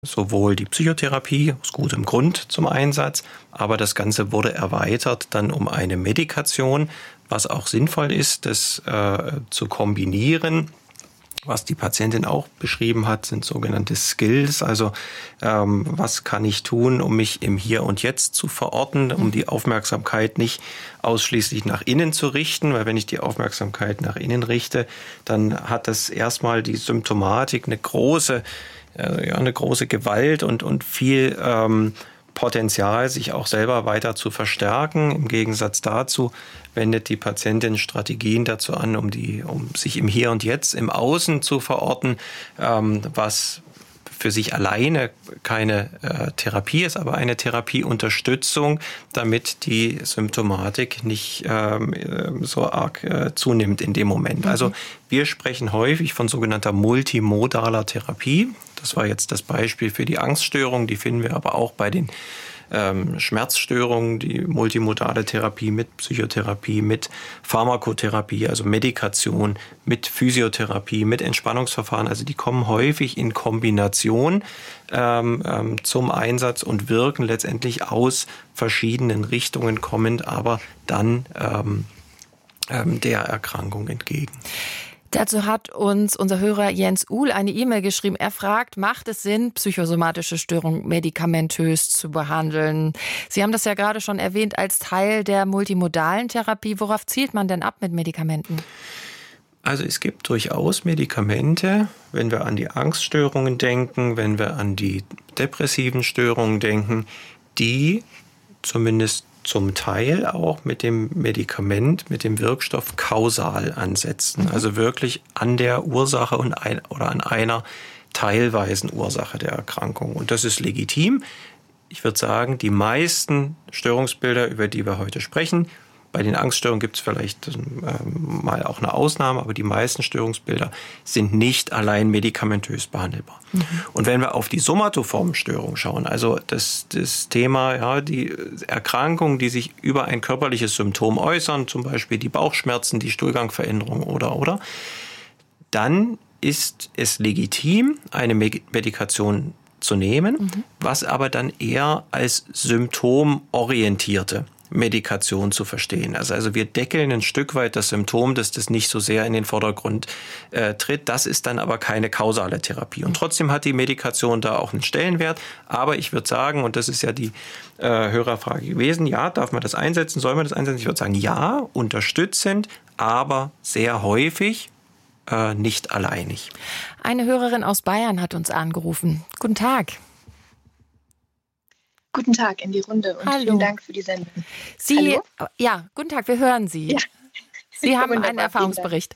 sowohl die Psychotherapie aus gutem Grund zum Einsatz, aber das Ganze wurde erweitert dann um eine Medikation, was auch sinnvoll ist, das zu kombinieren. Was die Patientin auch beschrieben hat, sind sogenannte Skills. Also was kann ich tun, um mich im Hier und Jetzt zu verorten, um die Aufmerksamkeit nicht ausschließlich nach innen zu richten. Weil wenn ich die Aufmerksamkeit nach innen richte, dann hat das erstmal die Symptomatik eine große Gewalt und viel Potenzial, sich auch selber weiter zu verstärken. Im Gegensatz dazu wendet die Patientin Strategien dazu an, um sich im Hier und Jetzt, im Außen zu verorten, was für sich alleine keine Therapie ist, aber eine Therapieunterstützung, damit die Symptomatik nicht so arg zunimmt in dem Moment. Also wir sprechen häufig von sogenannter multimodaler Therapie. Das war jetzt das Beispiel für die Angststörung. Die finden wir aber auch bei den Schmerzstörungen, die multimodale Therapie mit Psychotherapie, mit Pharmakotherapie, also Medikation, mit Physiotherapie, mit Entspannungsverfahren. Also die kommen häufig in Kombination zum Einsatz und wirken letztendlich aus verschiedenen Richtungen kommend, aber dann der Erkrankung entgegen. Dazu hat uns unser Hörer Jens Uhl eine E-Mail geschrieben. Er fragt, macht es Sinn, psychosomatische Störungen medikamentös zu behandeln? Sie haben das ja gerade schon erwähnt als Teil der multimodalen Therapie. Worauf zielt man denn ab mit Medikamenten? Also es gibt durchaus Medikamente, wenn wir an die Angststörungen denken, wenn wir an die depressiven Störungen denken, die zumindest zum Teil auch mit dem Medikament, mit dem Wirkstoff kausal ansetzen. Also wirklich an der Ursache oder an einer teilweisen Ursache der Erkrankung. Und das ist legitim. Ich würde sagen, die meisten Störungsbilder, über die wir heute sprechen, bei den Angststörungen gibt es vielleicht mal auch eine Ausnahme, aber die meisten Störungsbilder sind nicht allein medikamentös behandelbar. Und wenn wir auf die somatoformen Störungen schauen, also das Thema, die Erkrankungen, die sich über ein körperliches Symptom äußern, zum Beispiel die Bauchschmerzen, die Stuhlgangveränderung oder, dann ist es legitim, eine Medikation zu nehmen, was aber dann eher als symptomorientierte Medikation zu verstehen. Also wir deckeln ein Stück weit das Symptom, dass das nicht so sehr in den Vordergrund tritt. Das ist dann aber keine kausale Therapie. Und trotzdem hat die Medikation da auch einen Stellenwert. Aber ich würde sagen, und das ist ja die Hörerfrage gewesen, ja, darf man das einsetzen, soll man das einsetzen? Ich würde sagen, ja, unterstützend, aber sehr häufig nicht alleinig. Eine Hörerin aus Bayern hat uns angerufen. Guten Tag. Guten Tag in die Runde und Hallo. Vielen Dank für die Sendung. Hallo? Ja, guten Tag, wir hören Sie. Ja. Sie haben einen Erfahrungsbericht.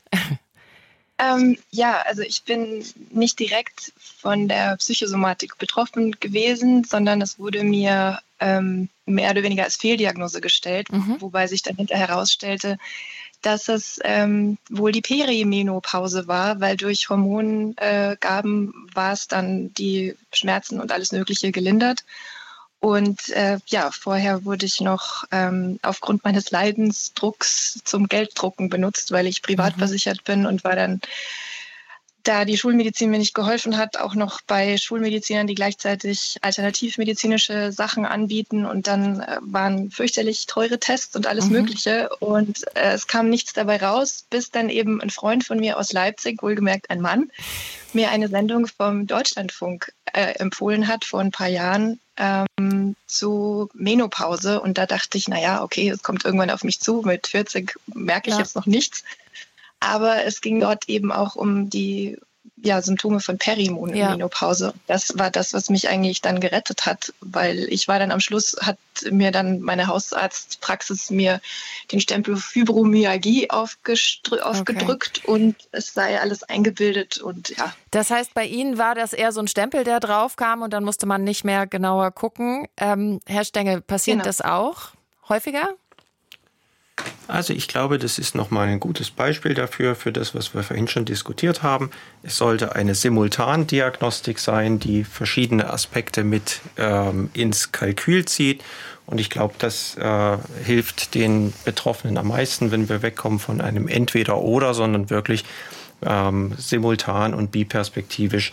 Also ich bin nicht direkt von der Psychosomatik betroffen gewesen, sondern es wurde mir mehr oder weniger als Fehldiagnose gestellt, wobei sich dann hinterher herausstellte, dass es wohl die Perimenopause war, weil durch Hormongaben war es dann die Schmerzen und alles Mögliche gelindert. Und vorher wurde ich noch aufgrund meines Leidensdrucks zum Gelddrucken benutzt, weil ich privat versichert bin und war dann, da die Schulmedizin mir nicht geholfen hat, auch noch bei Schulmedizinern, die gleichzeitig alternativmedizinische Sachen anbieten. Und dann waren fürchterlich teure Tests und alles Mögliche. Und es kam nichts dabei raus, bis dann eben ein Freund von mir aus Leipzig, wohlgemerkt ein Mann, mir eine Sendung vom Deutschlandfunk empfohlen hat vor ein paar Jahren zu Menopause. Und da dachte ich, okay, es kommt irgendwann auf mich zu. Mit 40 merke ich jetzt noch nichts. Aber es ging dort eben auch um die Symptome von Perimenopause. Das war das, was mich eigentlich dann gerettet hat, weil ich war dann am Schluss, hat mir dann meine Hausarztpraxis mir den Stempel Fibromyalgie aufgedrückt und es sei alles eingebildet und ja. Das heißt, bei Ihnen war das eher so ein Stempel, der drauf kam und dann musste man nicht mehr genauer gucken. Herr Stengel, passiert das auch häufiger? Also ich glaube, das ist nochmal ein gutes Beispiel dafür, für das, was wir vorhin schon diskutiert haben. Es sollte eine Simultandiagnostik sein, die verschiedene Aspekte mit ins Kalkül zieht. Und ich glaube, das hilft den Betroffenen am meisten, wenn wir wegkommen von einem Entweder-Oder, sondern wirklich simultan und biperspektivisch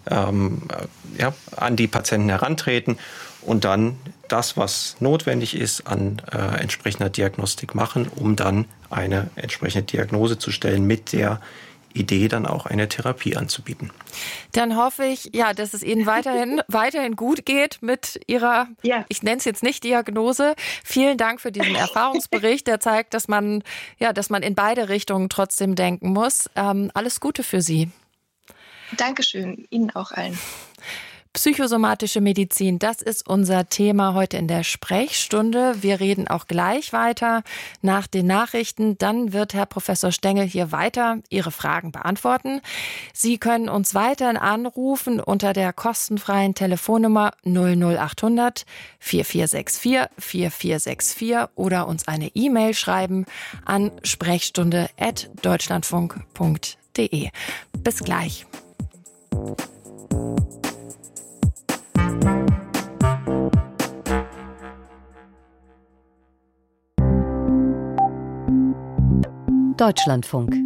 an die Patienten herantreten und dann das, was notwendig ist, an entsprechender Diagnostik machen, um dann eine entsprechende Diagnose zu stellen, mit der Idee dann auch eine Therapie anzubieten. Dann hoffe ich, dass es Ihnen weiterhin gut geht mit Ihrer, ich nenne es jetzt nicht Diagnose. Vielen Dank für diesen Erfahrungsbericht, der zeigt, dass man in beide Richtungen trotzdem denken muss. Alles Gute für Sie. Dankeschön, Ihnen auch allen. Psychosomatische Medizin, das ist unser Thema heute in der Sprechstunde. Wir reden auch gleich weiter nach den Nachrichten. Dann wird Herr Professor Stengel hier weiter Ihre Fragen beantworten. Sie können uns weiterhin anrufen unter der kostenfreien Telefonnummer 00800 4464 4464 oder uns eine E-Mail schreiben an sprechstunde@deutschlandfunk.de. Bis gleich. Deutschlandfunk.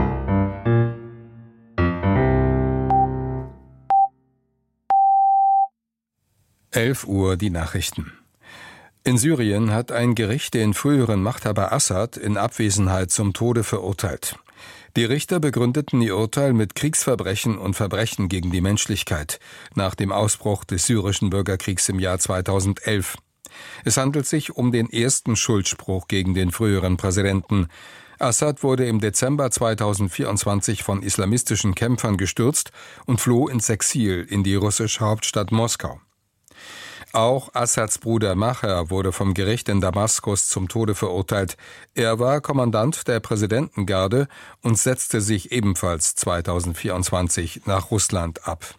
Uhr die Nachrichten. In Syrien hat ein Gericht den früheren Machthaber Assad in Abwesenheit zum Tode verurteilt. Die Richter begründeten ihr Urteil mit Kriegsverbrechen und Verbrechen gegen die Menschlichkeit nach dem Ausbruch des syrischen Bürgerkriegs im Jahr 2011. Es handelt sich um den ersten Schuldspruch gegen den früheren Präsidenten. Assad wurde im Dezember 2024 von islamistischen Kämpfern gestürzt und floh ins Exil in die russische Hauptstadt Moskau. Auch Assads Bruder Maher wurde vom Gericht in Damaskus zum Tode verurteilt. Er war Kommandant der Präsidentengarde und setzte sich ebenfalls 2024 nach Russland ab.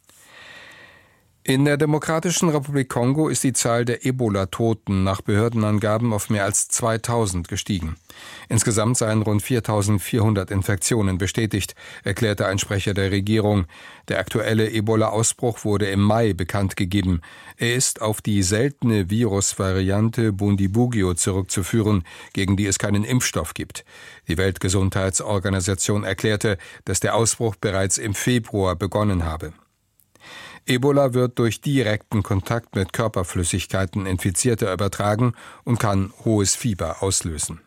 In der Demokratischen Republik Kongo ist die Zahl der Ebola-Toten nach Behördenangaben auf mehr als 2000 gestiegen. Insgesamt seien rund 4400 Infektionen bestätigt, erklärte ein Sprecher der Regierung. Der aktuelle Ebola-Ausbruch wurde im Mai bekannt gegeben. Er ist auf die seltene Virusvariante Bundibugyo zurückzuführen, gegen die es keinen Impfstoff gibt. Die Weltgesundheitsorganisation erklärte, dass der Ausbruch bereits im Februar begonnen habe. Ebola wird durch direkten Kontakt mit Körperflüssigkeiten Infizierter übertragen und kann hohes Fieber auslösen.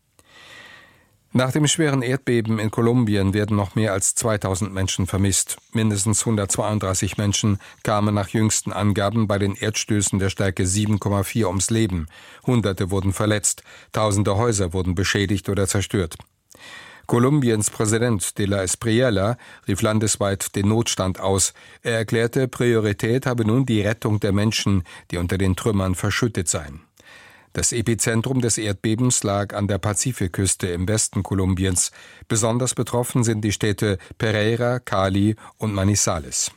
Nach dem schweren Erdbeben in Kolumbien werden noch mehr als 2000 Menschen vermisst. Mindestens 132 Menschen kamen nach jüngsten Angaben bei den Erdstößen der Stärke 7,4 ums Leben. Hunderte wurden verletzt, tausende Häuser wurden beschädigt oder zerstört. Kolumbiens Präsident de la Espriella rief landesweit den Notstand aus. Er erklärte, Priorität habe nun die Rettung der Menschen, die unter den Trümmern verschüttet seien. Das Epizentrum des Erdbebens lag an der Pazifikküste im Westen Kolumbiens. Besonders betroffen sind die Städte Pereira, Cali und Manizales.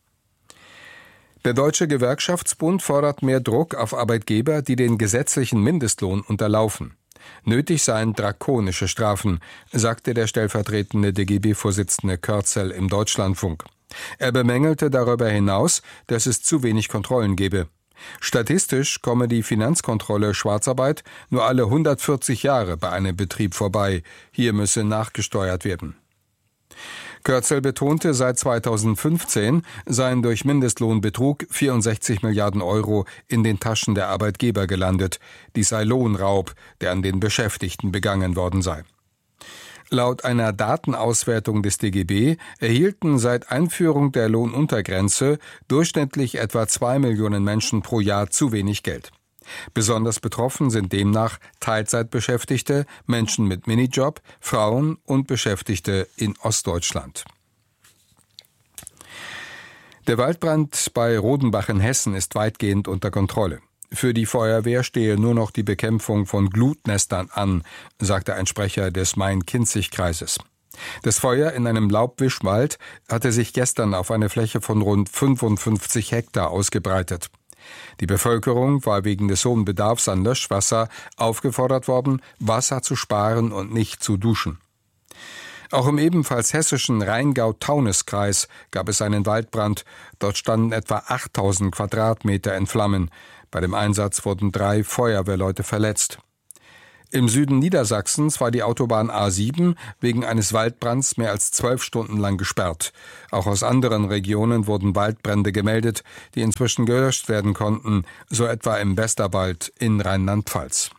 Der Deutsche Gewerkschaftsbund fordert mehr Druck auf Arbeitgeber, die den gesetzlichen Mindestlohn unterlaufen. Nötig seien drakonische Strafen, sagte der stellvertretende DGB-Vorsitzende Körzel im Deutschlandfunk. Er bemängelte darüber hinaus, dass es zu wenig Kontrollen gebe. Statistisch komme die Finanzkontrolle Schwarzarbeit nur alle 140 Jahre bei einem Betrieb vorbei. Hier müsse nachgesteuert werden. Körzel betonte, seit 2015 seien durch Mindestlohnbetrug 64 Milliarden Euro in den Taschen der Arbeitgeber gelandet. Dies sei Lohnraub, der an den Beschäftigten begangen worden sei. Laut einer Datenauswertung des DGB erhielten seit Einführung der Lohnuntergrenze durchschnittlich etwa 2 Millionen Menschen pro Jahr zu wenig Geld. Besonders betroffen sind demnach Teilzeitbeschäftigte, Menschen mit Minijob, Frauen und Beschäftigte in Ostdeutschland. Der Waldbrand bei Rodenbach in Hessen ist weitgehend unter Kontrolle. Für die Feuerwehr stehe nur noch die Bekämpfung von Glutnestern an, sagte ein Sprecher des Main-Kinzig-Kreises. Das Feuer in einem Laubwischwald hatte sich gestern auf eine Fläche von rund 55 Hektar ausgebreitet. Die Bevölkerung war wegen des hohen Bedarfs an Löschwasser aufgefordert worden, Wasser zu sparen und nicht zu duschen. Auch im ebenfalls hessischen Rheingau-Taunus-Kreis gab es einen Waldbrand. Dort standen etwa 8000 Quadratmeter in Flammen. Bei dem Einsatz wurden 3 Feuerwehrleute verletzt. Im Süden Niedersachsens war die Autobahn A7 wegen eines Waldbrands mehr als 12 Stunden lang gesperrt. Auch aus anderen Regionen wurden Waldbrände gemeldet, die inzwischen gelöscht werden konnten, so etwa im Westerwald in Rheinland-Pfalz.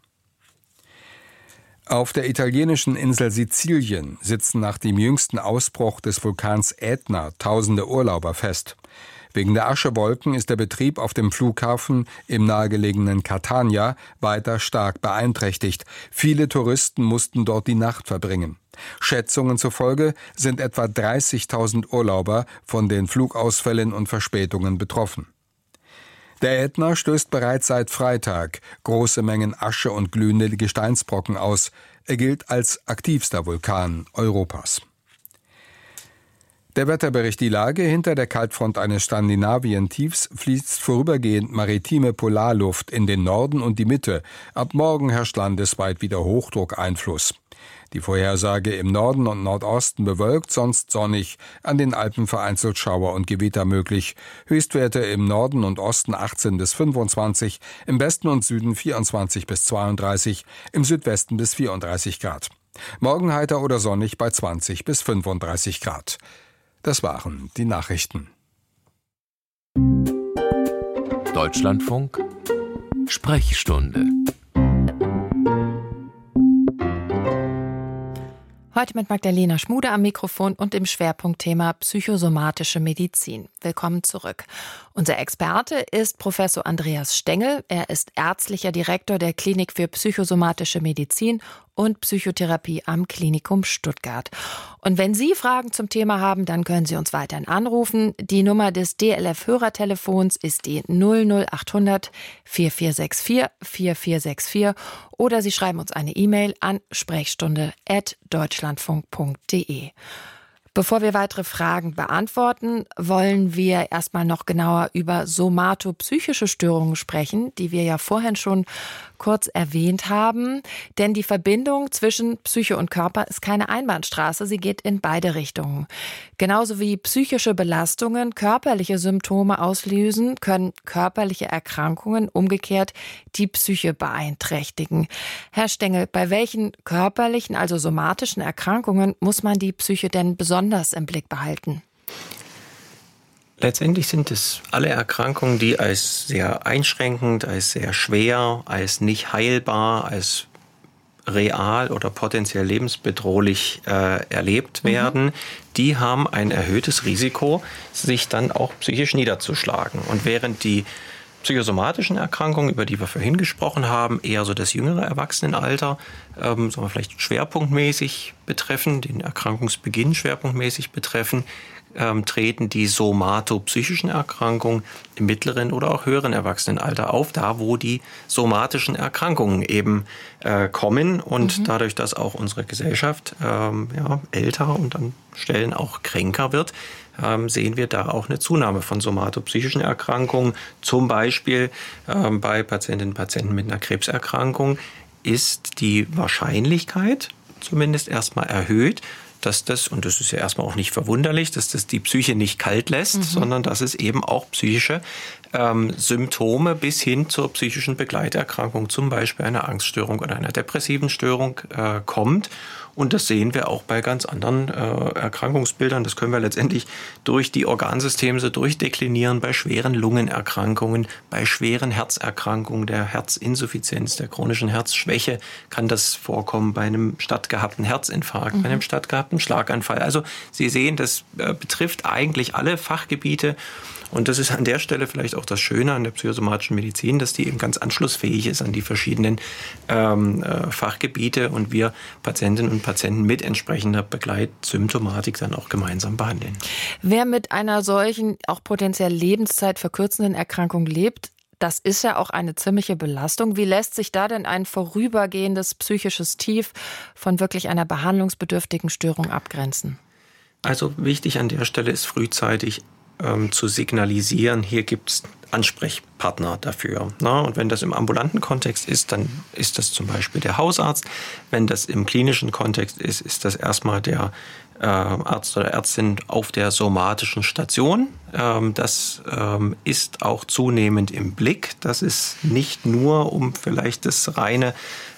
Auf der italienischen Insel Sizilien sitzen nach dem jüngsten Ausbruch des Vulkans Ätna tausende Urlauber fest. Wegen der Aschewolken ist der Betrieb auf dem Flughafen im nahegelegenen Catania weiter stark beeinträchtigt. Viele Touristen mussten dort die Nacht verbringen. Schätzungen zufolge sind etwa 30.000 Urlauber von den Flugausfällen und Verspätungen betroffen. Der Ätna stößt bereits seit Freitag große Mengen Asche und glühende Gesteinsbrocken aus. Er gilt als aktivster Vulkan Europas. Der Wetterbericht: Die Lage: Hinter der Kaltfront eines Skandinavien-Tiefs fließt vorübergehend maritime Polarluft in den Norden und die Mitte. Ab morgen herrscht landesweit wieder Hochdruckeinfluss. Die Vorhersage: im Norden und Nordosten bewölkt, sonst sonnig, an den Alpen vereinzelt Schauer und Gewitter möglich. Höchstwerte im Norden und Osten 18 bis 25, im Westen und Süden 24 bis 32, im Südwesten bis 34 Grad. Morgen heiter oder sonnig bei 20 bis 35 Grad. Das waren die Nachrichten. Deutschlandfunk Sprechstunde. Heute mit Magdalena Schmude am Mikrofon und im Schwerpunktthema psychosomatische Medizin. Willkommen zurück. Unser Experte ist Professor Andreas Stengel. Er ist ärztlicher Direktor der Klinik für psychosomatische Medizin und Psychotherapie am Klinikum Stuttgart. Und wenn Sie Fragen zum Thema haben, dann können Sie uns weiterhin anrufen. Die Nummer des DLF-Hörertelefons ist die 00800 4464 4464 oder Sie schreiben uns eine E-Mail an sprechstunde@deutschlandfunk.de. Bevor wir weitere Fragen beantworten, wollen wir erstmal noch genauer über somatopsychische Störungen sprechen, die wir ja vorhin schon kurz erwähnt haben. Denn die Verbindung zwischen Psyche und Körper ist keine Einbahnstraße, sie geht in beide Richtungen. Genauso wie psychische Belastungen körperliche Symptome auslösen, können körperliche Erkrankungen umgekehrt die Psyche beeinträchtigen. Herr Stengel, bei welchen körperlichen, also somatischen Erkrankungen muss man die Psyche denn besonders im Blick behalten? Letztendlich sind es alle Erkrankungen, die als sehr einschränkend, als sehr schwer, als nicht heilbar, als real oder potenziell lebensbedrohlich erlebt werden, die haben ein erhöhtes Risiko, sich dann auch psychisch niederzuschlagen. Und während die psychosomatischen Erkrankungen, über die wir vorhin gesprochen haben, eher so das jüngere Erwachsenenalter, sagen wir vielleicht schwerpunktmäßig betreffen, den Erkrankungsbeginn schwerpunktmäßig betreffen, treten die somatopsychischen Erkrankungen im mittleren oder auch höheren Erwachsenenalter auf, da wo die somatischen Erkrankungen eben kommen. Und dadurch, dass auch unsere Gesellschaft älter und an Stellen auch kränker wird, sehen wir da auch eine Zunahme von somatopsychischen Erkrankungen. Zum Beispiel bei Patientinnen und Patienten mit einer Krebserkrankung ist die Wahrscheinlichkeit zumindest erstmal erhöht, dass das, und das ist ja erstmal auch nicht verwunderlich, dass das die Psyche nicht kalt lässt, sondern dass es eben auch psychische Symptome bis hin zur psychischen Begleiterkrankung, zum Beispiel einer Angststörung oder einer depressiven Störung kommt. Und das sehen wir auch bei ganz anderen Erkrankungsbildern. Das können wir letztendlich durch die Organsysteme so durchdeklinieren, bei schweren Lungenerkrankungen, bei schweren Herzerkrankungen, der Herzinsuffizienz, der chronischen Herzschwäche kann das vorkommen, bei einem stattgehabten Herzinfarkt, bei einem stattgehabten Schlaganfall. Also Sie sehen, das betrifft eigentlich alle Fachgebiete. Und das ist an der Stelle vielleicht auch das Schöne an der psychosomatischen Medizin, dass die eben ganz anschlussfähig ist an die verschiedenen Fachgebiete und wir Patientinnen und Patienten mit entsprechender Begleitsymptomatik dann auch gemeinsam behandeln. Wer mit einer solchen, auch potenziell Lebenszeit verkürzenden Erkrankung lebt, das ist ja auch eine ziemliche Belastung. Wie lässt sich da denn ein vorübergehendes psychisches Tief von wirklich einer behandlungsbedürftigen Störung abgrenzen? Also wichtig an der Stelle ist frühzeitig zu signalisieren, hier gibt es Ansprechpartner dafür. Na? Und wenn das im ambulanten Kontext ist, dann ist das zum Beispiel der Hausarzt. Wenn das im klinischen Kontext ist, ist das erstmal der Arzt oder Ärztin auf der somatischen Station. Das ist auch zunehmend im Blick. Das ist nicht nur, um vielleicht das reine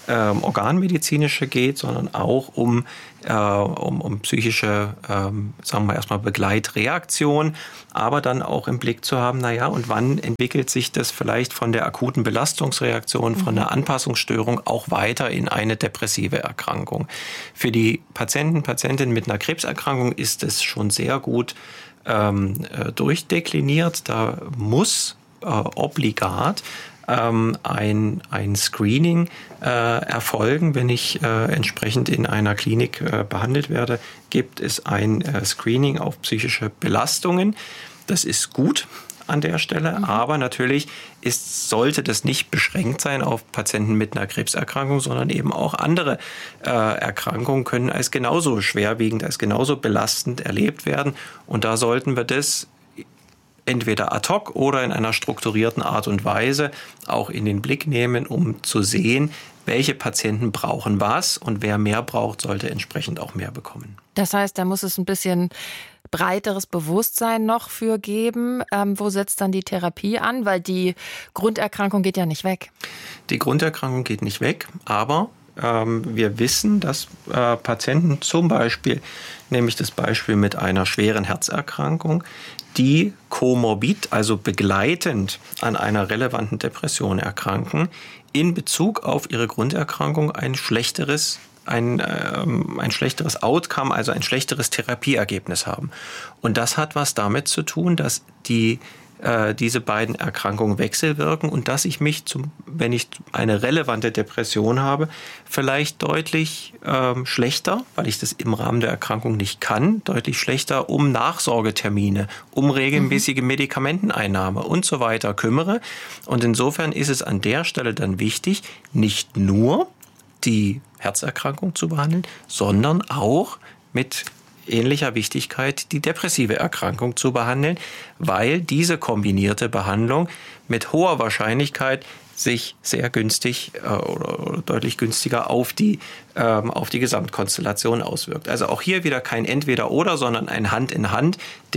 organmedizinische geht, sondern auch um psychische, sagen wir erstmal Begleitreaktion, aber dann auch im Blick zu haben, und wann entwickelt sich das vielleicht von der akuten Belastungsreaktion, von der Anpassungsstörung auch weiter in eine depressive Erkrankung. Für die Patientinnen mit einer Krebserkrankung ist es schon sehr gut durchdekliniert. Da muss obligat ein Screening erfolgen. Wenn ich entsprechend in einer Klinik behandelt werde, gibt es ein Screening auf psychische Belastungen. Das ist gut an der Stelle, aber natürlich sollte das nicht beschränkt sein auf Patienten mit einer Krebserkrankung, sondern eben auch andere Erkrankungen können als genauso schwerwiegend, als genauso belastend erlebt werden. Und da sollten wir das entweder ad hoc oder in einer strukturierten Art und Weise auch in den Blick nehmen, um zu sehen, welche Patienten brauchen was und wer mehr braucht, sollte entsprechend auch mehr bekommen. Das heißt, da muss es ein bisschen breiteres Bewusstsein noch für geben. Wo setzt dann die Therapie an? Weil die Grunderkrankung geht ja nicht weg. Die Grunderkrankung geht nicht weg, aber wir wissen, dass Patienten zum Beispiel, nämlich das Beispiel mit einer schweren Herzerkrankung, die komorbid, also begleitend an einer relevanten Depression erkranken, in Bezug auf ihre Grunderkrankung ein schlechteres Outcome, also ein schlechteres Therapieergebnis haben. Und das hat was damit zu tun, dass diese beiden Erkrankungen wechselwirken und dass ich mich, wenn ich eine relevante Depression habe, vielleicht deutlich schlechter, weil ich das im Rahmen der Erkrankung nicht kann, deutlich schlechter um Nachsorgetermine, um regelmäßige Medikamenteneinnahme und so weiter kümmere. Und insofern ist es an der Stelle dann wichtig, nicht nur die Herzerkrankung zu behandeln, sondern auch mit ähnlicher Wichtigkeit die depressive Erkrankung zu behandeln, weil diese kombinierte Behandlung mit hoher Wahrscheinlichkeit sich sehr günstig oder deutlich günstiger auf die Gesamtkonstellation auswirkt. Also auch hier wieder kein Entweder-Oder, sondern ein Hand in Hand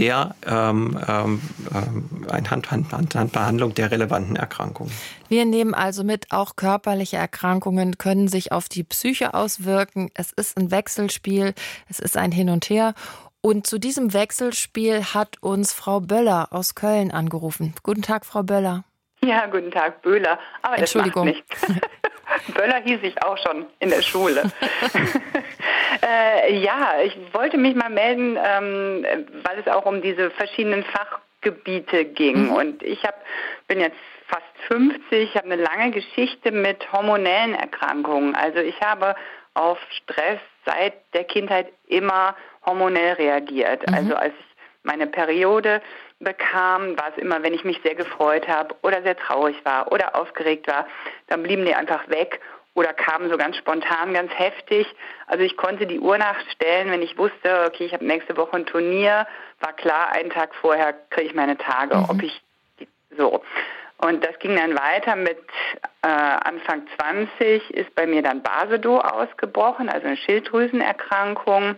Hand-Behandlung der relevanten Erkrankungen. Wir nehmen also mit, auch körperliche Erkrankungen können sich auf die Psyche auswirken. Es ist ein Wechselspiel, es ist ein Hin und Her. Und zu diesem Wechselspiel hat uns Frau Böller aus Köln angerufen. Guten Tag, Frau Böller. Ja, guten Tag, Böhler. Aber Entschuldigung. Das macht nichts. Böller hieß ich auch schon in der Schule. Ich wollte mich mal melden, weil es auch um diese verschiedenen Fachgebiete ging. Und ich bin jetzt fast 50, habe eine lange Geschichte mit hormonellen Erkrankungen. Also ich habe auf Stress seit der Kindheit immer hormonell reagiert. Also als ich meine Periode bekam, war es immer, wenn ich mich sehr gefreut habe oder sehr traurig war oder aufgeregt war, dann blieben die einfach weg oder kamen so ganz spontan, ganz heftig. Also ich konnte die Uhr nachstellen, wenn ich wusste, okay, ich habe nächste Woche ein Turnier, war klar, einen Tag vorher kriege ich meine Tage, Und das ging dann weiter mit Anfang 20 ist bei mir dann Basedow ausgebrochen, also eine Schilddrüsenerkrankung.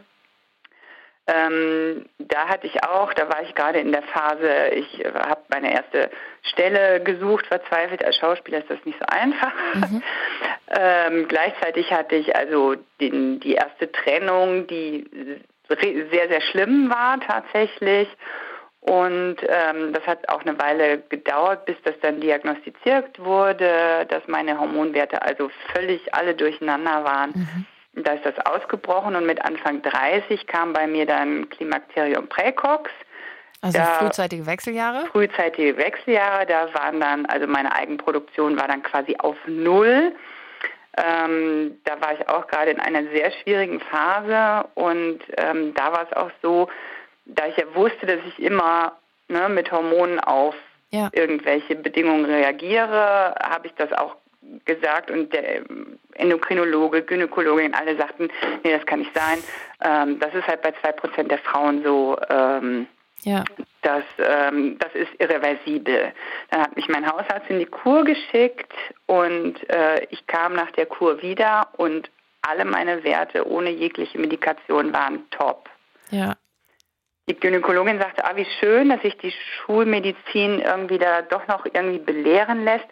Da war ich gerade in der Phase, ich habe meine erste Stelle gesucht, verzweifelt. Als Schauspieler ist das nicht so einfach. Gleichzeitig hatte ich also die erste Trennung, die sehr, sehr schlimm war tatsächlich. Und das hat auch eine Weile gedauert, bis das dann diagnostiziert wurde, dass meine Hormonwerte also völlig alle durcheinander waren. Da ist das ausgebrochen und mit Anfang 30 kam bei mir dann Klimakterium Präcox. Also frühzeitige Wechseljahre? Frühzeitige Wechseljahre, da waren dann, also meine Eigenproduktion war dann quasi auf Null. Da war ich auch gerade in einer sehr schwierigen Phase und da war es auch so, da ich ja wusste, dass ich immer mit Hormonen auf irgendwelche Bedingungen reagiere, habe ich das auch gesagt und der Endokrinologe, Gynäkologin, alle sagten, nee, das kann nicht sein. Das ist halt bei 2% der Frauen so, das ist irreversibel. Dann hat mich mein Hausarzt in die Kur geschickt und ich kam nach der Kur wieder und alle meine Werte ohne jegliche Medikation waren top. Ja. Die Gynäkologin sagte, wie schön, dass sich die Schulmedizin irgendwie da doch noch irgendwie belehren lässt.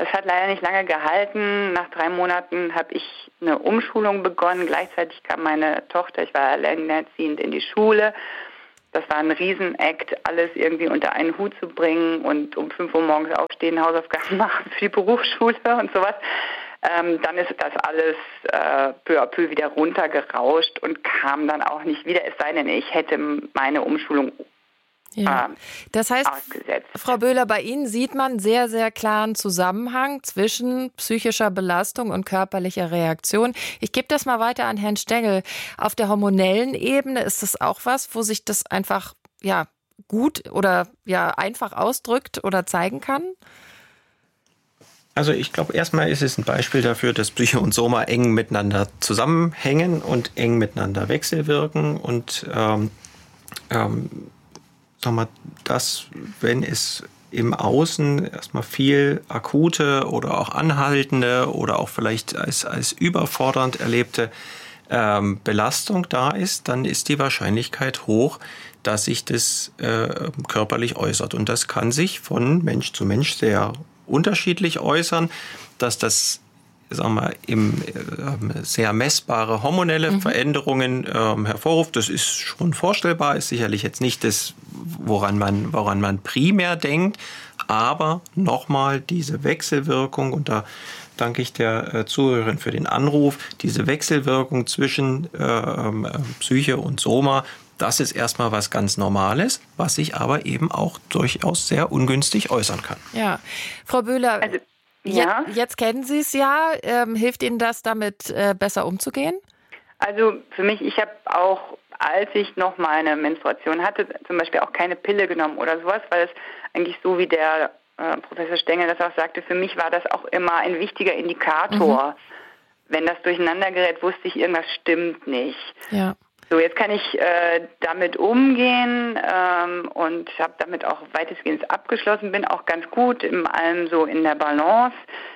Das hat leider nicht lange gehalten. Nach 3 Monaten habe ich eine Umschulung begonnen. Gleichzeitig kam meine Tochter, ich war alleinerziehend, in die Schule. Das war ein Riesenakt, alles irgendwie unter einen Hut zu bringen und um 5 Uhr morgens aufstehen, Hausaufgaben machen für die Berufsschule und sowas. Dann ist das alles peu à peu wieder runtergerauscht und kam dann auch nicht wieder, es sei denn, ich hätte meine Umschulung Das heißt, ausgesetzt. Frau Böhler, bei Ihnen sieht man sehr, sehr klaren Zusammenhang zwischen psychischer Belastung und körperlicher Reaktion. Ich gebe das mal weiter an Herrn Stengel. Auf der hormonellen Ebene ist das auch was, wo sich das einfach gut oder einfach ausdrückt oder zeigen kann? Also ich glaube, erstmal ist es ein Beispiel dafür, dass Psyche und Soma eng miteinander zusammenhängen und eng miteinander wechselwirken und dass, wenn es im Außen erstmal viel akute oder auch anhaltende oder auch vielleicht als überfordernd erlebte Belastung da ist, dann ist die Wahrscheinlichkeit hoch, dass sich das körperlich äußert. Und das kann sich von Mensch zu Mensch sehr unterschiedlich äußern, dass das sehr messbare hormonelle Veränderungen hervorruft. Das ist schon vorstellbar, ist sicherlich jetzt nicht das, woran man primär denkt, aber nochmal diese Wechselwirkung, und da danke ich der Zuhörerin für den Anruf, diese Wechselwirkung zwischen Psyche und Soma, das ist erstmal was ganz Normales, was sich aber eben auch durchaus sehr ungünstig äußern kann. Ja, Frau Böhler, jetzt kennen Sie es ja. Hilft Ihnen das, damit besser umzugehen? Also für mich, ich habe auch, als ich noch meine Menstruation hatte, zum Beispiel auch keine Pille genommen oder sowas, weil es eigentlich so wie der Professor Stengel das auch sagte, für mich war das auch immer ein wichtiger Indikator. Wenn das durcheinander gerät, wusste ich, irgendwas stimmt nicht. Ja. So, jetzt kann ich damit umgehen und habe damit auch weitestgehend abgeschlossen, bin auch ganz gut in allem so in der Balance.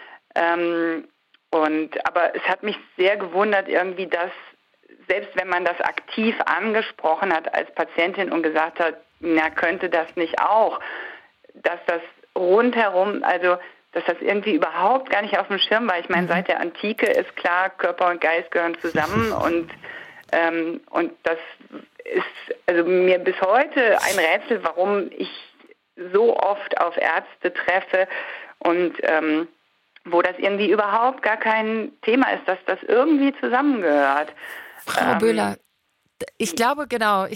Aber es hat mich sehr gewundert irgendwie, dass selbst wenn man das aktiv angesprochen hat als Patientin und gesagt hat, na, könnte das nicht auch, dass das rundherum, also dass das irgendwie überhaupt gar nicht auf dem Schirm war. Ich meine, seit der Antike ist klar, Körper und Geist gehören zusammen und das ist also mir bis heute ein Rätsel, warum ich so oft auf Ärzte treffe und wo das irgendwie überhaupt gar kein Thema ist, dass das irgendwie zusammengehört. Frau Böhler, ich glaube,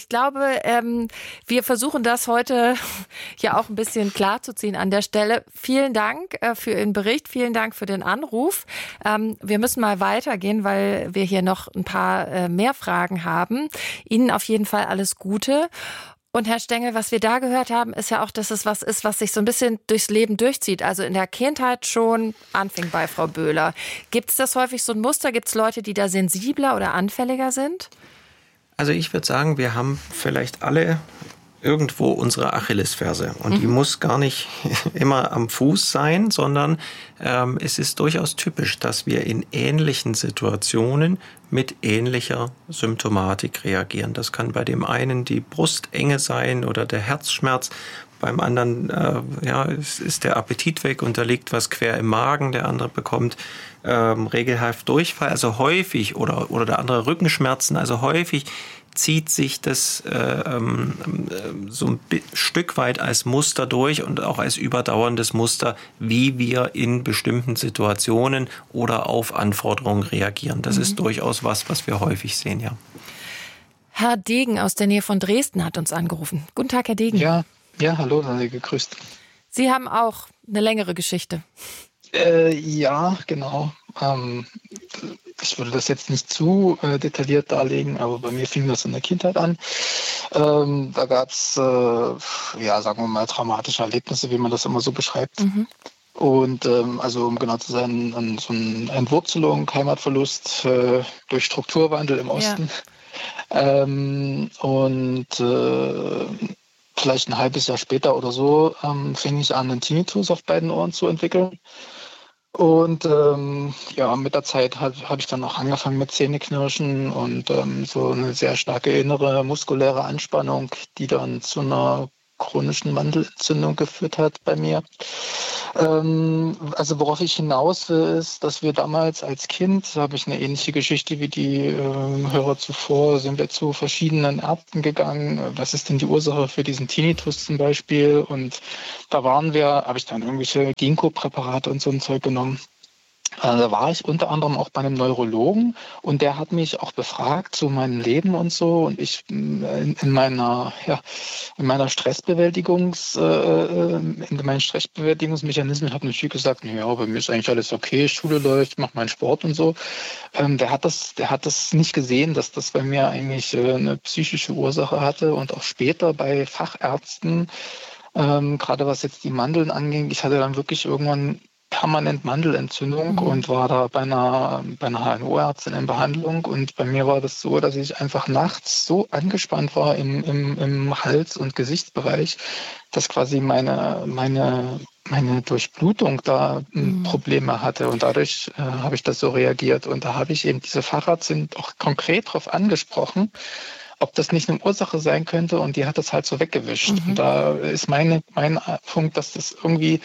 wir versuchen das heute ja auch ein bisschen klarzuziehen an der Stelle. Vielen Dank für Ihren Bericht, vielen Dank für den Anruf. Wir müssen mal weitergehen, weil wir hier noch ein paar mehr Fragen haben. Ihnen auf jeden Fall alles Gute. Und Herr Stengel, was wir da gehört haben, ist ja auch, dass es was ist, was sich so ein bisschen durchs Leben durchzieht. Also in der Kindheit schon anfing bei Frau Böhler. Gibt es das häufig so ein Muster? Gibt es Leute, die da sensibler oder anfälliger sind? Also ich würde sagen, wir haben vielleicht alle irgendwo unsere Achillesferse. Und die muss gar nicht immer am Fuß sein, sondern es ist durchaus typisch, dass wir in ähnlichen Situationen mit ähnlicher Symptomatik reagieren. Das kann bei dem einen die Brustenge sein oder der Herzschmerz. Beim anderen ist der Appetit weg und da liegt was quer im Magen. Der andere bekommt regelhaft Durchfall, also häufig, oder der andere Rückenschmerzen. Also häufig zieht sich das so ein Stück weit als Muster durch und auch als überdauerndes Muster, wie wir in bestimmten Situationen oder auf Anforderungen reagieren. Das ist durchaus was wir häufig sehen, ja. Herr Degen aus der Nähe von Dresden hat uns angerufen. Guten Tag, Herr Degen. Ja, hallo, seien Sie gegrüßt. Sie haben auch eine längere Geschichte. Ja, genau. Ich würde das jetzt nicht zu detailliert darlegen, aber bei mir fing das in der Kindheit an. Da gab es, sagen wir mal, traumatische Erlebnisse, wie man das immer so beschreibt. Und also um genau zu sein, so eine Entwurzelung, Heimatverlust durch Strukturwandel im Osten. Ja. Vielleicht ein halbes Jahr später oder so fing ich an, einen Tinnitus auf beiden Ohren zu entwickeln. Und mit der Zeit habe ich dann auch angefangen mit Zähneknirschen und so eine sehr starke innere muskuläre Anspannung, die dann zu einer chronischen Mandelentzündung geführt hat bei mir. Also worauf ich hinaus will, ist, dass wir damals als Kind, da habe ich eine ähnliche Geschichte wie die Hörer zuvor, sind wir zu verschiedenen Ärzten gegangen. Was ist denn die Ursache für diesen Tinnitus zum Beispiel? Und da habe ich dann irgendwelche Ginkgo-Präparate und so ein Zeug genommen. Da war ich unter anderem auch bei einem Neurologen und der hat mich auch befragt zu meinem Leben und so. Und ich in meinen Stressbewältigungsmechanismen habe natürlich gesagt, ja, bei mir ist eigentlich alles okay, Schule läuft, ich mache meinen Sport und so. Der hat das nicht gesehen, dass das bei mir eigentlich eine psychische Ursache hatte und auch später bei Fachärzten, gerade was jetzt die Mandeln anging, ich hatte dann wirklich irgendwann permanent Mandelentzündung und war da bei einer HNO-Ärztin in Behandlung. Und bei mir war das so, dass ich einfach nachts so angespannt war im Hals- und Gesichtsbereich, dass quasi meine Durchblutung da Probleme hatte. Und dadurch habe ich das so reagiert. Und da habe ich eben diese Fachärztin auch konkret darauf angesprochen, ob das nicht eine Ursache sein könnte. Und die hat das halt so weggewischt. Und da ist mein Punkt, dass das irgendwie,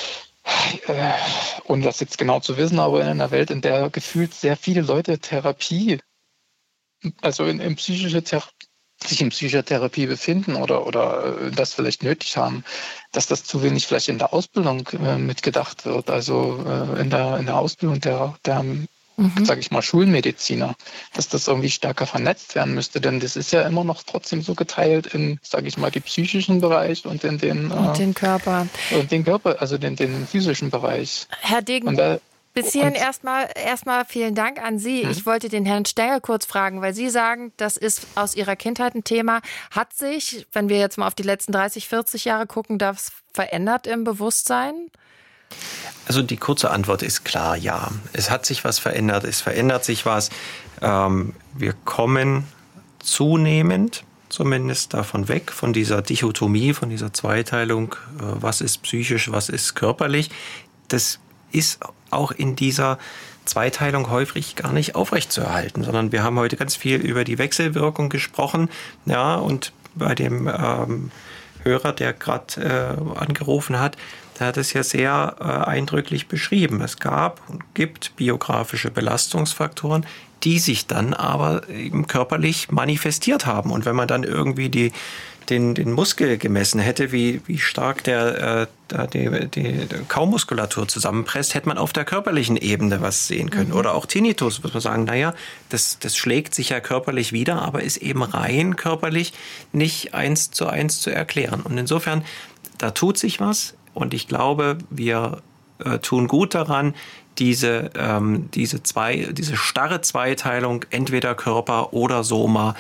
ohne das jetzt genau zu wissen, aber in einer Welt, in der gefühlt sehr viele Leute Therapie, also sich in psychischer Therapie befinden oder das vielleicht nötig haben, dass das zu wenig vielleicht in der Ausbildung mitgedacht wird. Also in der Ausbildung der sage ich mal, Schulmediziner, dass das irgendwie stärker vernetzt werden müsste, denn das ist ja immer noch trotzdem so geteilt in, sage ich mal, den psychischen Bereich und in den Körper. Und den Körper, also den physischen Bereich. Herr Degen, bis hierhin erstmal vielen Dank an Sie. Ich wollte den Herrn Stengel kurz fragen, weil Sie sagen, das ist aus Ihrer Kindheit ein Thema. Hat sich, wenn wir jetzt mal auf die letzten 30, 40 Jahre gucken, das verändert im Bewusstsein? Also die kurze Antwort ist klar, ja. Es hat sich was verändert, es verändert sich was. Wir kommen zunehmend zumindest davon weg, von dieser Dichotomie, von dieser Zweiteilung, was ist psychisch, was ist körperlich. Das ist auch in dieser Zweiteilung häufig gar nicht aufrechtzuerhalten, sondern wir haben heute ganz viel über die Wechselwirkung gesprochen. Ja, und bei dem Hörer, der gerade angerufen hat, der hat es ja sehr eindrücklich beschrieben. Es gab und gibt biografische Belastungsfaktoren, die sich dann aber eben körperlich manifestiert haben. Und wenn man dann irgendwie den Muskel gemessen hätte, wie stark die Kaumuskulatur zusammenpresst, hätte man auf der körperlichen Ebene was sehen können. Oder auch Tinnitus, muss man sagen, naja, das schlägt sich ja körperlich wieder, aber ist eben rein körperlich nicht 1:1 zu erklären. Und insofern, da tut sich was. Und ich glaube, wir tun gut daran, diese starre Zweiteilung, entweder Körper oder Soma,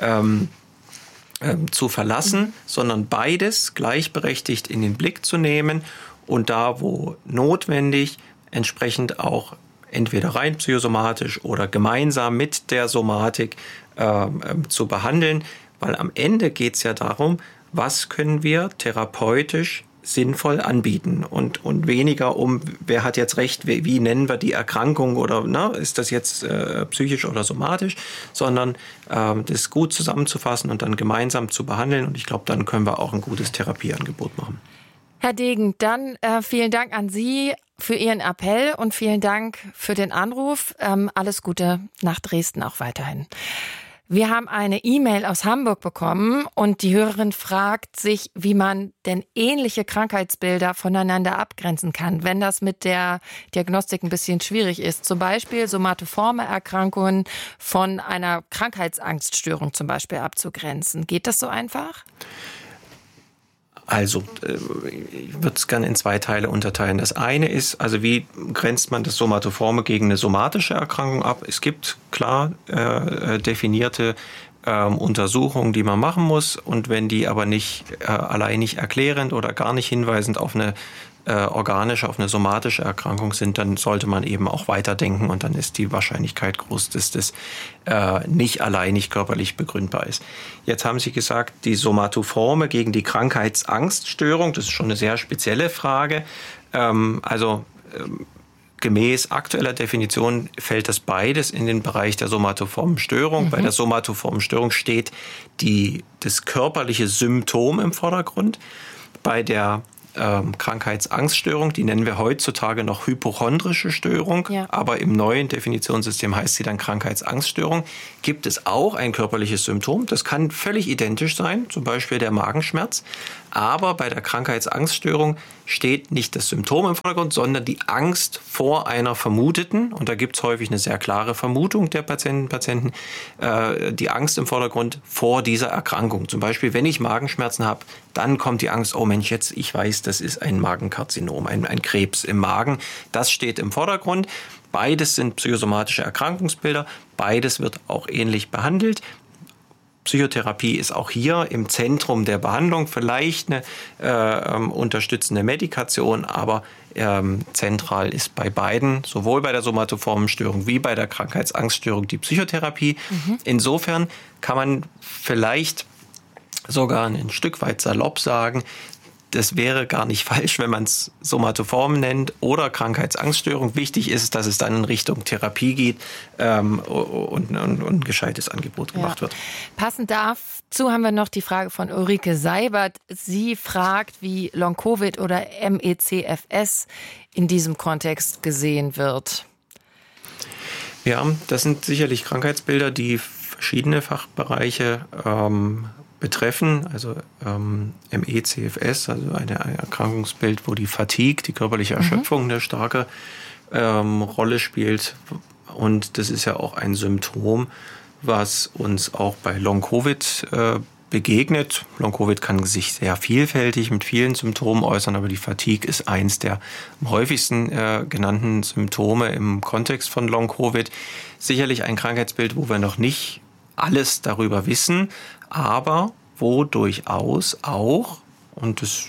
zu verlassen, sondern beides gleichberechtigt in den Blick zu nehmen und da, wo notwendig, entsprechend auch entweder rein psychosomatisch oder gemeinsam mit der Somatik zu behandeln. Weil am Ende geht es ja darum, was können wir therapeutisch sinnvoll anbieten und weniger wer hat jetzt recht, wie nennen wir die Erkrankung oder ist das jetzt psychisch oder somatisch, sondern das gut zusammenzufassen und dann gemeinsam zu behandeln und ich glaube, dann können wir auch ein gutes Therapieangebot machen. Herr Degen, dann vielen Dank an Sie für Ihren Appell und vielen Dank für den Anruf. Alles Gute nach Dresden auch weiterhin. Wir haben eine E-Mail aus Hamburg bekommen und die Hörerin fragt sich, wie man denn ähnliche Krankheitsbilder voneinander abgrenzen kann, wenn das mit der Diagnostik ein bisschen schwierig ist. Zum Beispiel somatoforme Erkrankungen von einer Krankheitsangststörung zum Beispiel abzugrenzen. Geht das so einfach? Also, ich würde es gerne in 2 Teile unterteilen. Das eine ist, also wie grenzt man das Somatoforme gegen eine somatische Erkrankung ab? Es gibt klar definierte Untersuchungen, die man machen muss. Und wenn die aber allein nicht erklärend oder gar nicht hinweisend auf eine organische, auf eine somatische Erkrankung sind, dann sollte man eben auch weiterdenken und dann ist die Wahrscheinlichkeit groß, dass das nicht alleinig körperlich begründbar ist. Jetzt haben Sie gesagt, die Somatoforme gegen die Krankheitsangststörung, das ist schon eine sehr spezielle Frage. Gemäß aktueller Definition fällt das beides in den Bereich der somatoformen Störung. Bei der somatoformen Störung steht das körperliche Symptom im Vordergrund. Bei der Krankheitsangststörung, die nennen wir heutzutage noch hypochondrische Störung, aber im neuen Definitionssystem heißt sie dann Krankheitsangststörung, gibt es auch ein körperliches Symptom. Das kann völlig identisch sein, zum Beispiel der Magenschmerz. Aber bei der Krankheitsangststörung steht nicht das Symptom im Vordergrund, sondern die Angst vor einer vermuteten, und da gibt es häufig eine sehr klare Vermutung der Patientinnen und Patienten, die Angst im Vordergrund vor dieser Erkrankung. Zum Beispiel, wenn ich Magenschmerzen habe, dann kommt die Angst, oh Mensch, jetzt, ich weiß, das ist ein Magenkarzinom, ein Krebs im Magen. Das steht im Vordergrund. Beides sind psychosomatische Erkrankungsbilder. Beides wird auch ähnlich behandelt. Psychotherapie ist auch hier im Zentrum der Behandlung, vielleicht eine unterstützende Medikation, aber zentral ist bei beiden, sowohl bei der somatoformen Störung wie bei der Krankheitsangststörung, die Psychotherapie. Insofern kann man vielleicht sogar ein Stück weit salopp sagen, das wäre gar nicht falsch, wenn man es somatoform nennt oder Krankheitsangststörung. Wichtig ist, dass es dann in Richtung Therapie geht und ein gescheites Angebot gemacht wird. Passend dazu haben wir noch die Frage von Ulrike Seibert. Sie fragt, wie Long-Covid oder MECFS in diesem Kontext gesehen wird. Ja, das sind sicherlich Krankheitsbilder, die verschiedene Fachbereiche betreffen, also MECFS, also ein Erkrankungsbild, wo die Fatigue, die körperliche Erschöpfung eine starke Rolle spielt. Und das ist ja auch ein Symptom, was uns auch bei Long-Covid begegnet. Long-Covid kann sich sehr vielfältig mit vielen Symptomen äußern, aber die Fatigue ist eins der am häufigsten genannten Symptome im Kontext von Long-Covid. Sicherlich ein Krankheitsbild, wo wir noch nicht alles darüber wissen, aber wo durchaus auch, und das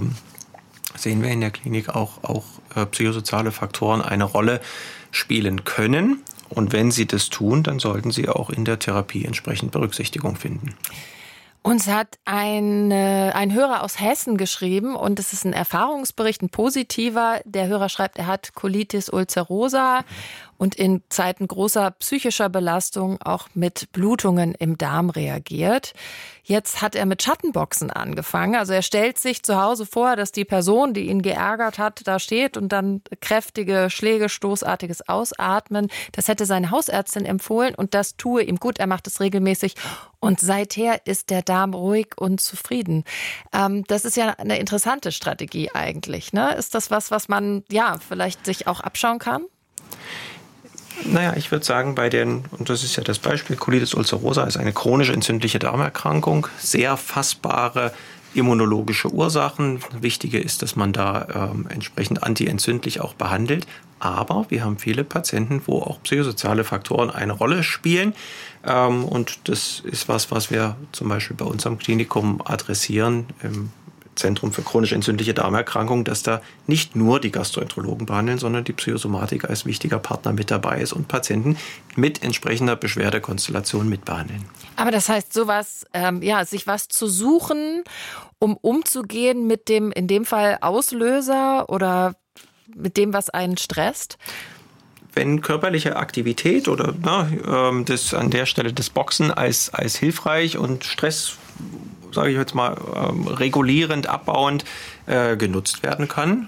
sehen wir in der Klinik auch psychosoziale Faktoren eine Rolle spielen können. Und wenn sie das tun, dann sollten sie auch in der Therapie entsprechend Berücksichtigung finden. Uns hat ein Hörer aus Hessen geschrieben und es ist ein Erfahrungsbericht, ein positiver. Der Hörer schreibt, er hat Colitis ulcerosa und in Zeiten großer psychischer Belastung auch mit Blutungen im Darm reagiert. Jetzt hat er mit Schattenboxen angefangen. Also er stellt sich zu Hause vor, dass die Person, die ihn geärgert hat, da steht und dann kräftige Schläge, stoßartiges Ausatmen. Das hätte seine Hausärztin empfohlen und das tue ihm gut. Er macht es regelmäßig und seither ist der Darm ruhig und zufrieden. Das ist ja eine interessante Strategie eigentlich, ne? Ist das was man vielleicht sich auch abschauen kann? Naja, ich würde sagen, und das ist ja das Beispiel, Colitis ulcerosa ist eine chronisch entzündliche Darmerkrankung, sehr fassbare immunologische Ursachen. Wichtige ist, dass man da entsprechend antientzündlich auch behandelt. Aber wir haben viele Patienten, wo auch psychosoziale Faktoren eine Rolle spielen. Und das ist was wir zum Beispiel bei unserem Klinikum adressieren, im Zentrum für chronisch entzündliche Darmerkrankungen, dass da nicht nur die Gastroenterologen behandeln, sondern die Psychosomatik als wichtiger Partner mit dabei ist und Patienten mit entsprechender Beschwerdekonstellation mitbehandeln. Aber das heißt, sowas, sich was zu suchen, um umzugehen mit dem, in dem Fall Auslöser oder mit dem, was einen stresst? Wenn körperliche Aktivität oder das an der Stelle das Boxen als hilfreich und Stress, sage ich jetzt mal, regulierend, abbauend genutzt werden kann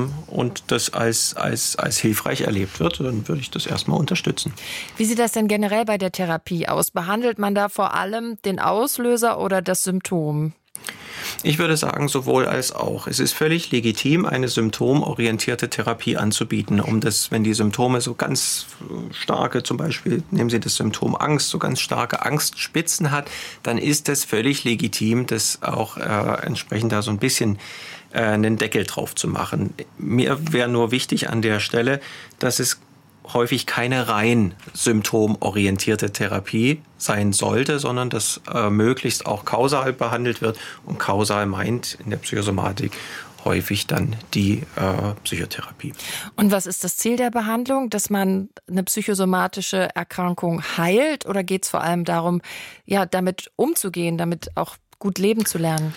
und das als hilfreich erlebt wird, dann würde ich das erstmal unterstützen. Wie sieht das denn generell bei der Therapie aus? Behandelt man da vor allem den Auslöser oder das Symptom? Ich würde sagen, sowohl als auch. Es ist völlig legitim, eine symptomorientierte Therapie anzubieten, wenn die Symptome so ganz starke, zum Beispiel nehmen Sie das Symptom Angst, so ganz starke Angstspitzen hat, dann ist es völlig legitim, das auch entsprechend da so ein bisschen einen Deckel drauf zu machen. Mir wäre nur wichtig an der Stelle, dass es häufig keine rein symptomorientierte Therapie sein sollte, sondern dass möglichst auch kausal behandelt wird. Und kausal meint in der Psychosomatik häufig dann die Psychotherapie. Und was ist das Ziel der Behandlung? Dass man eine psychosomatische Erkrankung heilt? Oder geht es vor allem darum, damit umzugehen, damit auch gut leben zu lernen?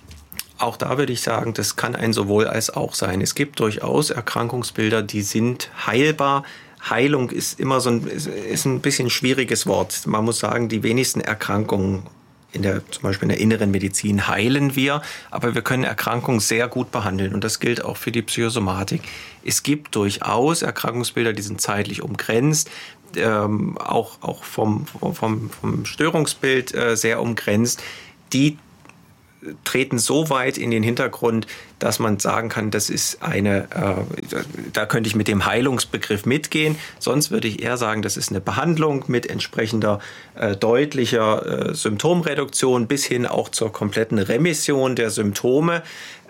Auch da würde ich sagen, das kann ein sowohl als auch sein. Es gibt durchaus Erkrankungsbilder, die sind heilbar. Heilung ist immer ist ein bisschen schwieriges Wort. Man muss sagen, die wenigsten Erkrankungen zum Beispiel in der inneren Medizin heilen wir, aber wir können Erkrankungen sehr gut behandeln und das gilt auch für die Psychosomatik. Es gibt durchaus Erkrankungsbilder, die sind zeitlich umgrenzt, auch vom Störungsbild sehr umgrenzt, die treten so weit in den Hintergrund, dass man sagen kann, das ist da könnte ich mit dem Heilungsbegriff mitgehen. Sonst würde ich eher sagen, das ist eine Behandlung mit entsprechender deutlicher Symptomreduktion bis hin auch zur kompletten Remission der Symptome.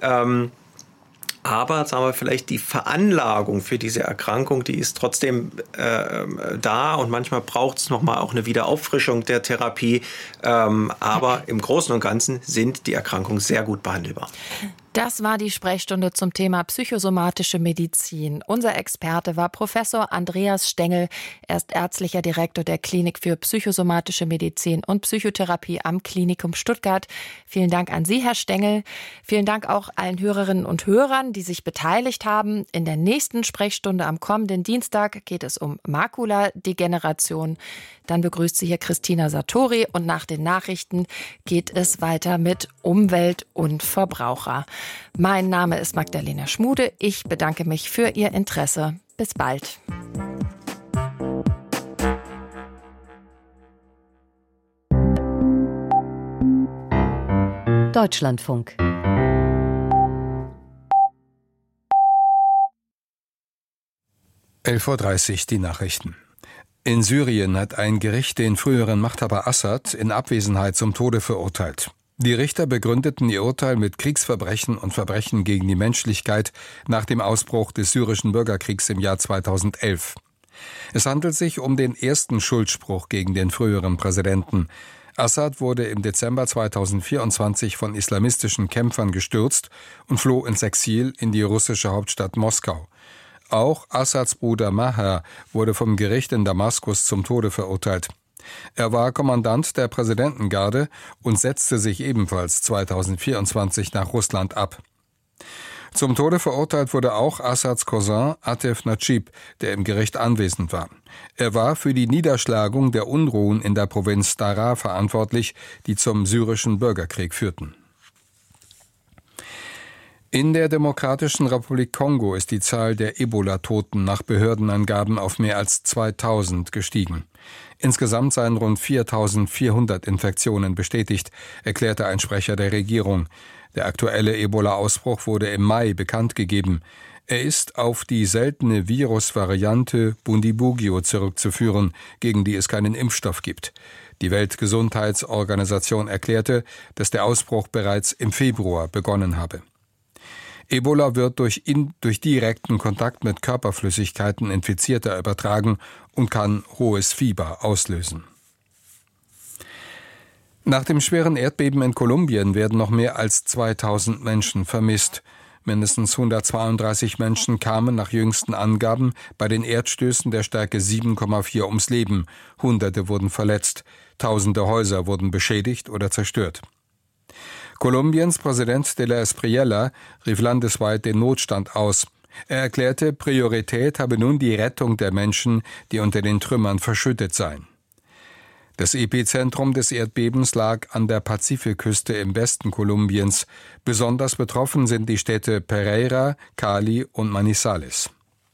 Aber sagen wir vielleicht die Veranlagung für diese Erkrankung, die ist trotzdem da und manchmal braucht es nochmal auch eine Wiederauffrischung der Therapie. Aber im Großen und Ganzen sind die Erkrankungen sehr gut behandelbar. Das war die Sprechstunde zum Thema psychosomatische Medizin. Unser Experte war Professor Andreas Stengel. Er ist ärztlicher Direktor der Klinik für psychosomatische Medizin und Psychotherapie am Klinikum Stuttgart. Vielen Dank an Sie, Herr Stengel. Vielen Dank auch allen Hörerinnen und Hörern, die sich beteiligt haben. In der nächsten Sprechstunde am kommenden Dienstag geht es um Makuladegeneration. Dann begrüßt Sie hier Christina Sartori und nach den Nachrichten geht es weiter mit Umwelt und Verbraucher. Mein Name ist Magdalena Schmude. Ich bedanke mich für Ihr Interesse. Bis bald. Deutschlandfunk. (11:30 Uhr) die Nachrichten. In Syrien hat ein Gericht den früheren Machthaber Assad in Abwesenheit zum Tode verurteilt. Die Richter begründeten ihr Urteil mit Kriegsverbrechen und Verbrechen gegen die Menschlichkeit nach dem Ausbruch des syrischen Bürgerkriegs im Jahr 2011. Es handelt sich um den ersten Schuldspruch gegen den früheren Präsidenten. Assad wurde im Dezember 2024 von islamistischen Kämpfern gestürzt und floh ins Exil in die russische Hauptstadt Moskau. Auch Assads Bruder Maher wurde vom Gericht in Damaskus zum Tode verurteilt. Er war Kommandant der Präsidentengarde und setzte sich ebenfalls 2024 nach Russland ab. Zum Tode verurteilt wurde auch Assads Cousin Atef Najib, der im Gericht anwesend war. Er war für die Niederschlagung der Unruhen in der Provinz Daraa verantwortlich, die zum syrischen Bürgerkrieg führten. In der Demokratischen Republik Kongo ist die Zahl der Ebola-Toten nach Behördenangaben auf mehr als 2000 gestiegen. Insgesamt seien rund 4400 Infektionen bestätigt, erklärte ein Sprecher der Regierung. Der aktuelle Ebola-Ausbruch wurde im Mai bekannt gegeben. Er ist auf die seltene Virusvariante Bundibugyo zurückzuführen, gegen die es keinen Impfstoff gibt. Die Weltgesundheitsorganisation erklärte, dass der Ausbruch bereits im Februar begonnen habe. Ebola wird durch direkten Kontakt mit Körperflüssigkeiten Infizierter übertragen und kann hohes Fieber auslösen. Nach dem schweren Erdbeben in Kolumbien werden noch mehr als 2000 Menschen vermisst. Mindestens 132 Menschen kamen nach jüngsten Angaben bei den Erdstößen der Stärke 7,4 ums Leben. Hunderte wurden verletzt. Tausende Häuser wurden beschädigt oder zerstört. Kolumbiens Präsident de la Espriella rief landesweit den Notstand aus. Er erklärte, Priorität habe nun die Rettung der Menschen, die unter den Trümmern verschüttet seien. Das Epizentrum des Erdbebens lag an der Pazifikküste im Westen Kolumbiens. Besonders betroffen sind die Städte Pereira, Cali und Manizales.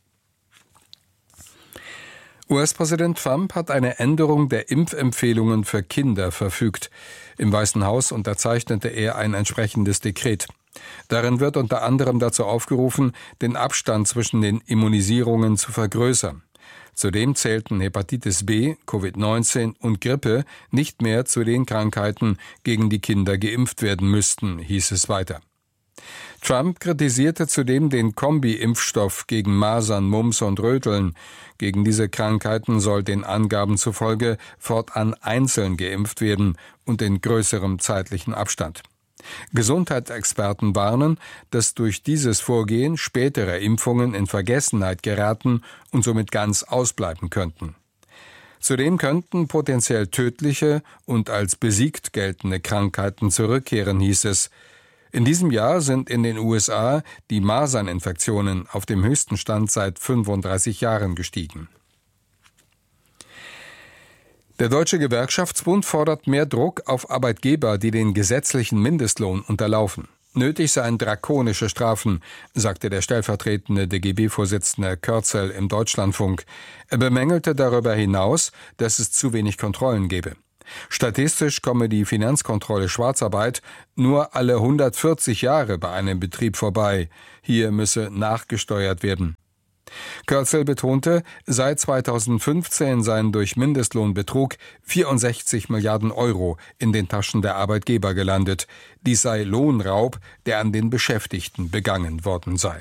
US-Präsident Trump hat eine Änderung der Impfempfehlungen für Kinder verfügt. Im Weißen Haus unterzeichnete er ein entsprechendes Dekret. Darin wird unter anderem dazu aufgerufen, den Abstand zwischen den Immunisierungen zu vergrößern. Zudem zählten Hepatitis B, Covid-19 und Grippe nicht mehr zu den Krankheiten, gegen die Kinder geimpft werden müssten, hieß es weiter. Trump kritisierte zudem den Kombi-Impfstoff gegen Masern, Mumps und Röteln. Gegen diese Krankheiten soll den Angaben zufolge fortan einzeln geimpft werden und in größerem zeitlichen Abstand. Gesundheitsexperten warnen, dass durch dieses Vorgehen spätere Impfungen in Vergessenheit geraten und somit ganz ausbleiben könnten. Zudem könnten potenziell tödliche und als besiegt geltende Krankheiten zurückkehren, hieß es. In diesem Jahr sind in den USA die Maserninfektionen auf dem höchsten Stand seit 35 Jahren gestiegen. Der Deutsche Gewerkschaftsbund fordert mehr Druck auf Arbeitgeber, die den gesetzlichen Mindestlohn unterlaufen. Nötig seien drakonische Strafen, sagte der stellvertretende DGB-Vorsitzende Körzel im Deutschlandfunk. Er bemängelte darüber hinaus, dass es zu wenig Kontrollen gebe. Statistisch komme die Finanzkontrolle Schwarzarbeit nur alle 140 Jahre bei einem Betrieb vorbei. Hier müsse nachgesteuert werden. Körzel betonte, seit 2015 seien durch Mindestlohnbetrug 64 Milliarden Euro in den Taschen der Arbeitgeber gelandet. Dies sei Lohnraub, der an den Beschäftigten begangen worden sei.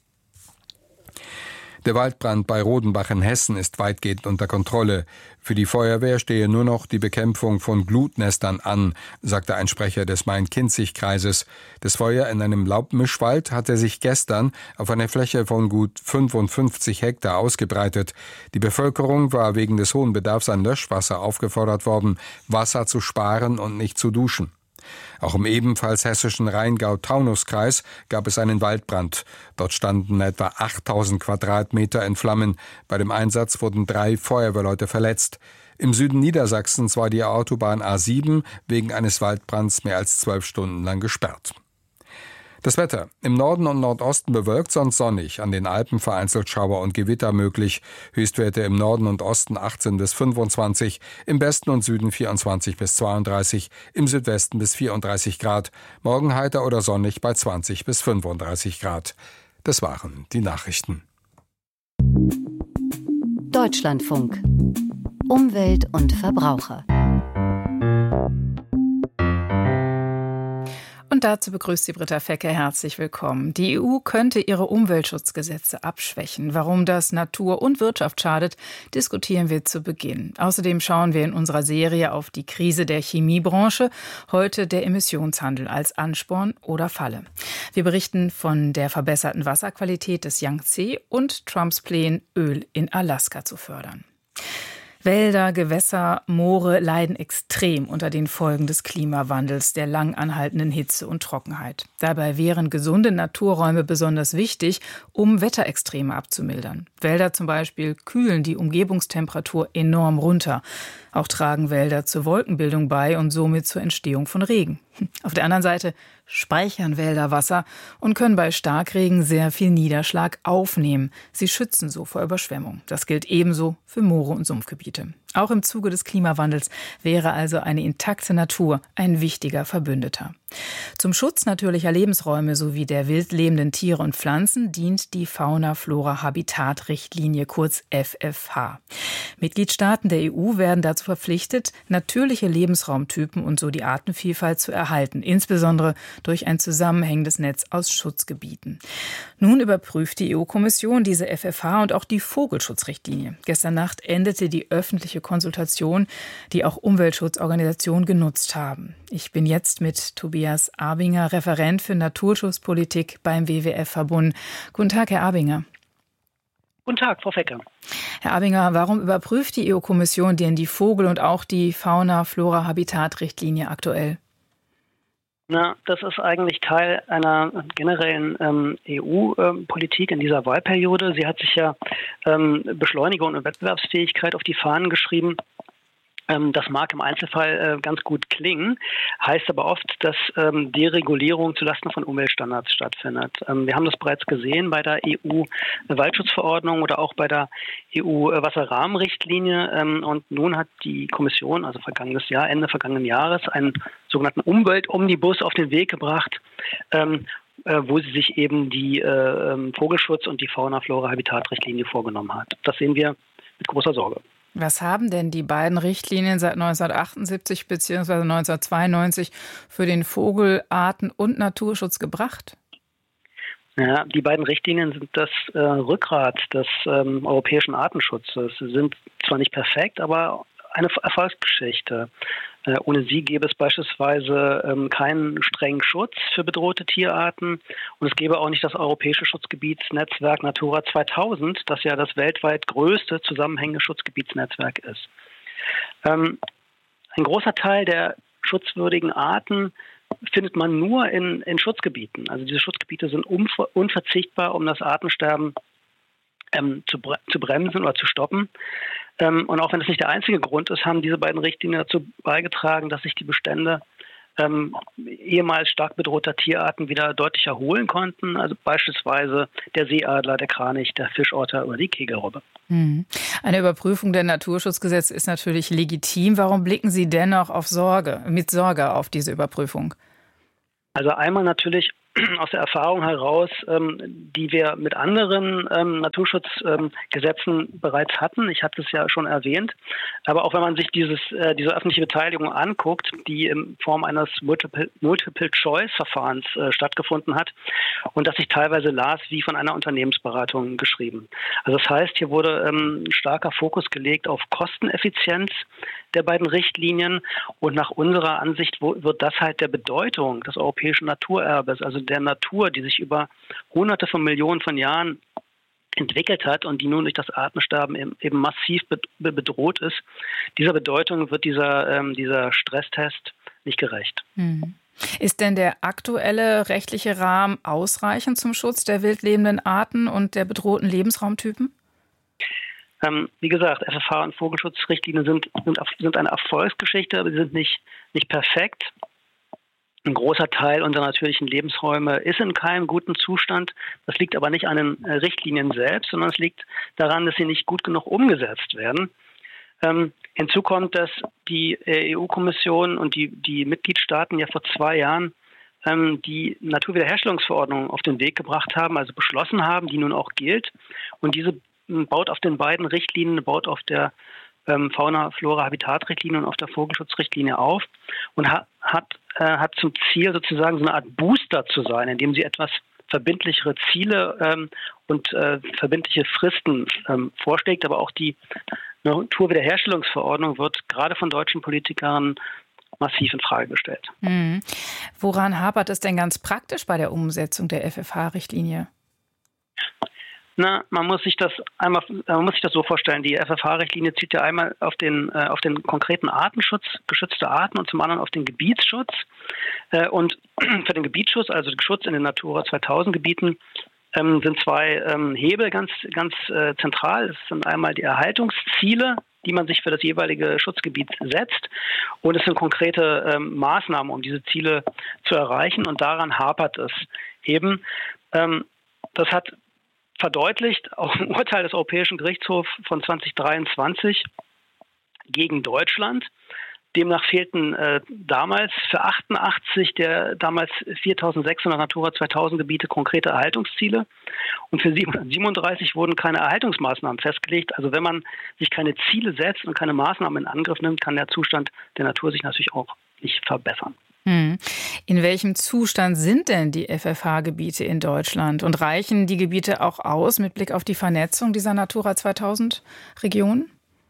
Der Waldbrand bei Rodenbach in Hessen ist weitgehend unter Kontrolle. Für die Feuerwehr stehe nur noch die Bekämpfung von Glutnestern an, sagte ein Sprecher des Main-Kinzig-Kreises. Das Feuer in einem Laubmischwald hatte sich gestern auf einer Fläche von gut 55 Hektar ausgebreitet. Die Bevölkerung war wegen des hohen Bedarfs an Löschwasser aufgefordert worden, Wasser zu sparen und nicht zu duschen. Auch im ebenfalls hessischen Rheingau-Taunus-Kreis gab es einen Waldbrand. Dort standen etwa 8000 Quadratmeter in Flammen. Bei dem Einsatz wurden 3 Feuerwehrleute verletzt. Im Süden Niedersachsens war die Autobahn A7 wegen eines Waldbrands mehr als 12 Stunden lang gesperrt. Das Wetter: Im Norden und Nordosten bewölkt, sonst sonnig. An den Alpen vereinzelt Schauer und Gewitter möglich. Höchstwerte im Norden und Osten 18 bis 25, im Westen und Süden 24 bis 32, im Südwesten bis 34 Grad. Morgen heiter oder sonnig bei 20 bis 35 Grad. Das waren die Nachrichten. Deutschlandfunk. Umwelt und Verbraucher. Und dazu begrüßt sie Britta Fecke. Herzlich willkommen. Die EU könnte ihre Umweltschutzgesetze abschwächen. Warum das Natur und Wirtschaft schadet, diskutieren wir zu Beginn. Außerdem schauen wir in unserer Serie auf die Krise der Chemiebranche. Heute der Emissionshandel als Ansporn oder Falle. Wir berichten von der verbesserten Wasserqualität des Yangtze und Trumps Plänen, Öl in Alaska zu fördern. Wälder, Gewässer, Moore leiden extrem unter den Folgen des Klimawandels, der lang anhaltenden Hitze und Trockenheit. Dabei wären gesunde Naturräume besonders wichtig, um Wetterextreme abzumildern. Wälder zum Beispiel kühlen die Umgebungstemperatur enorm runter. Auch tragen Wälder zur Wolkenbildung bei und somit zur Entstehung von Regen. Auf der anderen Seite speichern Wälder Wasser und können bei Starkregen sehr viel Niederschlag aufnehmen. Sie schützen so vor Überschwemmung. Das gilt ebenso für Moore und Sumpfgebiete. Auch im Zuge des Klimawandels wäre also eine intakte Natur ein wichtiger Verbündeter. Zum Schutz natürlicher Lebensräume sowie der wild lebenden Tiere und Pflanzen dient die Fauna-Flora-Habitat-Richtlinie, kurz FFH. Mitgliedstaaten der EU werden dazu verpflichtet, natürliche Lebensraumtypen und so die Artenvielfalt zu erhalten, insbesondere durch ein zusammenhängendes Netz aus Schutzgebieten. Nun überprüft die EU-Kommission diese FFH und auch die Vogelschutzrichtlinie. Gestern Nacht endete die öffentliche Konsultation, die auch Umweltschutzorganisationen genutzt haben. Ich bin jetzt mit Tobias Abinger, Referent für Naturschutzpolitik beim WWF verbunden. Guten Tag, Herr Abinger. Guten Tag, Frau Fecke. Herr Abinger, warum überprüft die EU-Kommission denn die Vogel- und auch die Fauna-Flora-Habitat-Richtlinie aktuell? Das ist eigentlich Teil einer generellen EU-Politik in dieser Wahlperiode. Sie hat sich ja Beschleunigung und Wettbewerbsfähigkeit auf die Fahnen geschrieben. Das mag im Einzelfall ganz gut klingen, heißt aber oft, dass Deregulierung zulasten von Umweltstandards stattfindet. Wir haben das bereits gesehen bei der EU-Waldschutzverordnung oder auch bei der EU-Wasserrahmenrichtlinie. Und nun hat die Kommission, also vergangenes Jahr, Ende vergangenen Jahres, einen sogenannten Umweltomnibus auf den Weg gebracht, wo sie sich eben die Vogelschutz- und die Fauna-Flora-Habitat-Richtlinie vorgenommen hat. Das sehen wir mit großer Sorge. Was haben denn die beiden Richtlinien seit 1978 bzw. 1992 für den Vogelarten- und Naturschutz gebracht? Ja, die beiden Richtlinien sind das Rückgrat des europäischen Artenschutzes. Sie sind zwar nicht perfekt, aber eine Erfolgsgeschichte. Ohne sie gäbe es beispielsweise keinen strengen Schutz für bedrohte Tierarten und es gäbe auch nicht das europäische Schutzgebietsnetzwerk Natura 2000, das ja das weltweit größte zusammenhängende Schutzgebietsnetzwerk ist. Ein großer Teil der schutzwürdigen Arten findet man nur in Schutzgebieten. Also diese Schutzgebiete sind unverzichtbar, um das Artensterben zu bremsen oder zu stoppen. Und auch wenn das nicht der einzige Grund ist, haben diese beiden Richtlinien dazu beigetragen, dass sich die Bestände ehemals stark bedrohter Tierarten wieder deutlich erholen konnten. Also beispielsweise der Seeadler, der Kranich, der Fischotter oder die Kegelrobbe. Eine Überprüfung der Naturschutzgesetze ist natürlich legitim. Warum blicken Sie dennoch mit Sorge auf diese Überprüfung? Also einmal natürlich aus der Erfahrung heraus, die wir mit anderen Naturschutzgesetzen bereits hatten. Ich hatte es ja schon erwähnt. Aber auch wenn man sich diese öffentliche Beteiligung anguckt, die in Form eines Multiple-Choice-Verfahrens stattgefunden hat und das sich teilweise las wie von einer Unternehmensberatung geschrieben. Also das heißt, hier wurde ein starker Fokus gelegt auf Kosteneffizienz der beiden Richtlinien und nach unserer Ansicht wird das halt der Bedeutung des europäischen Naturerbes, also der Natur, die sich über Hunderte von Millionen von Jahren entwickelt hat und die nun durch das Artensterben eben massiv bedroht ist. Dieser Bedeutung wird dieser Stresstest nicht gerecht. Ist denn der aktuelle rechtliche Rahmen ausreichend zum Schutz der wildlebenden Arten und der bedrohten Lebensraumtypen? Wie gesagt, FFH- und Vogelschutzrichtlinien sind eine Erfolgsgeschichte, aber sie sind nicht perfekt. Ein großer Teil unserer natürlichen Lebensräume ist in keinem guten Zustand. Das liegt aber nicht an den Richtlinien selbst, sondern es liegt daran, dass sie nicht gut genug umgesetzt werden. Hinzu kommt, dass die EU-Kommission und die Mitgliedstaaten ja vor 2 Jahren die Naturwiederherstellungsverordnung auf den Weg gebracht haben, also beschlossen haben, die nun auch gilt. Und diese baut auf den beiden Richtlinien, baut auf der Fauna-Flora-Habitat-Richtlinie und auf der Vogelschutzrichtlinie auf und hat zum Ziel sozusagen so eine Art Booster zu sein, indem sie etwas verbindlichere Ziele und verbindliche Fristen vorschlägt. Aber auch die Naturwiederherstellungsverordnung wird gerade von deutschen Politikern massiv in Frage gestellt. Woran hapert es denn ganz praktisch bei der Umsetzung der FFH-Richtlinie? Man muss sich das so vorstellen. Die FFH-Richtlinie zieht ja einmal auf den konkreten Artenschutz, geschützte Arten, und zum anderen auf den Gebietsschutz. Und für den Gebietsschutz, also den Schutz in den Natura 2000 Gebieten, sind 2 Hebel ganz zentral. Es sind einmal die Erhaltungsziele, die man sich für das jeweilige Schutzgebiet setzt. Und es sind konkrete Maßnahmen, um diese Ziele zu erreichen. Und daran hapert es eben. Das hat verdeutlicht auch ein Urteil des Europäischen Gerichtshofs von 2023 gegen Deutschland. Demnach fehlten damals für 88 der damals 4.600 Natura 2000 Gebiete konkrete Erhaltungsziele und für 737 wurden keine Erhaltungsmaßnahmen festgelegt. Also wenn man sich keine Ziele setzt und keine Maßnahmen in Angriff nimmt, kann der Zustand der Natur sich natürlich auch nicht verbessern. In welchem Zustand sind denn die FFH-Gebiete in Deutschland? Und reichen die Gebiete auch aus mit Blick auf die Vernetzung dieser Natura 2000-Regionen?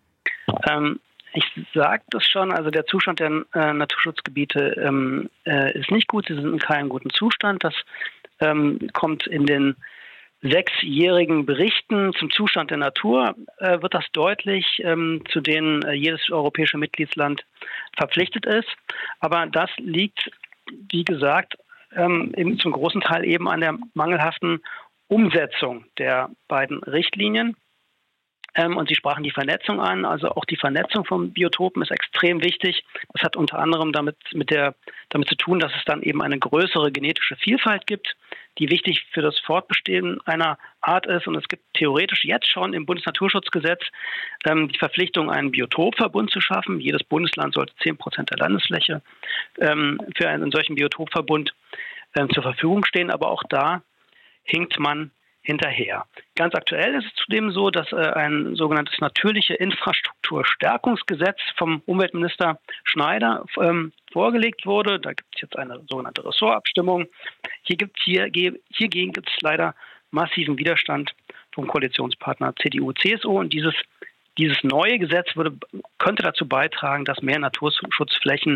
Ich sage das schon, also der Zustand der Naturschutzgebiete ist nicht gut, sie sind in keinem guten Zustand. Das kommt in den 6-jährigen Berichten zum Zustand der Natur, wird das deutlich, zu denen jedes europäische Mitgliedsland verpflichtet ist. Aber das liegt, wie gesagt, zum großen Teil eben an der mangelhaften Umsetzung der beiden Richtlinien. Und Sie sprachen die Vernetzung an, also auch die Vernetzung von Biotopen ist extrem wichtig. Das hat unter anderem damit zu tun, dass es dann eben eine größere genetische Vielfalt gibt, die wichtig für das Fortbestehen einer Art ist. Und es gibt theoretisch jetzt schon im Bundesnaturschutzgesetz die Verpflichtung, einen Biotopverbund zu schaffen. Jedes Bundesland sollte 10% der Landesfläche für einen solchen Biotopverbund zur Verfügung stehen. Aber auch da hinkt man hinterher. Ganz aktuell ist es zudem so, dass ein sogenanntes natürliche Infrastrukturstärkungsgesetz vom Umweltminister Schneider vorgelegt wurde. Da gibt es jetzt eine sogenannte Ressortabstimmung. Hiergegen gibt es leider massiven Widerstand vom Koalitionspartner CDU-CSU und dieses neue Gesetz könnte dazu beitragen, dass mehr Naturschutzflächen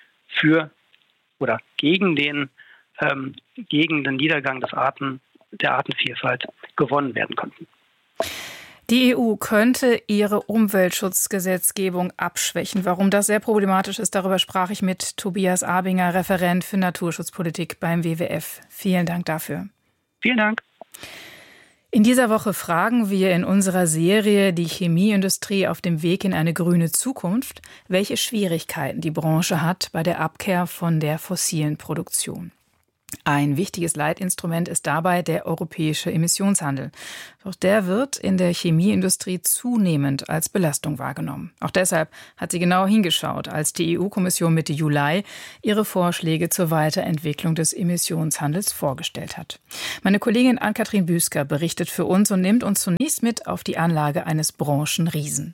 gegen den Niedergang der Artenvielfalt gewonnen werden konnten. Die EU könnte ihre Umweltschutzgesetzgebung abschwächen. Warum das sehr problematisch ist, darüber sprach ich mit Tobias Abinger, Referent für Naturschutzpolitik beim WWF. Vielen Dank dafür. Vielen Dank. In dieser Woche fragen wir in unserer Serie Die Chemieindustrie auf dem Weg in eine grüne Zukunft, welche Schwierigkeiten die Branche hat bei der Abkehr von der fossilen Produktion. Ein wichtiges Leitinstrument ist dabei der europäische Emissionshandel. Doch der wird in der Chemieindustrie zunehmend als Belastung wahrgenommen. Auch deshalb hat sie genau hingeschaut, als die EU-Kommission Mitte Juli ihre Vorschläge zur Weiterentwicklung des Emissionshandels vorgestellt hat. Meine Kollegin Ann-Kathrin Büsker berichtet für uns und nimmt uns zunächst mit auf die Anlage eines Branchenriesen.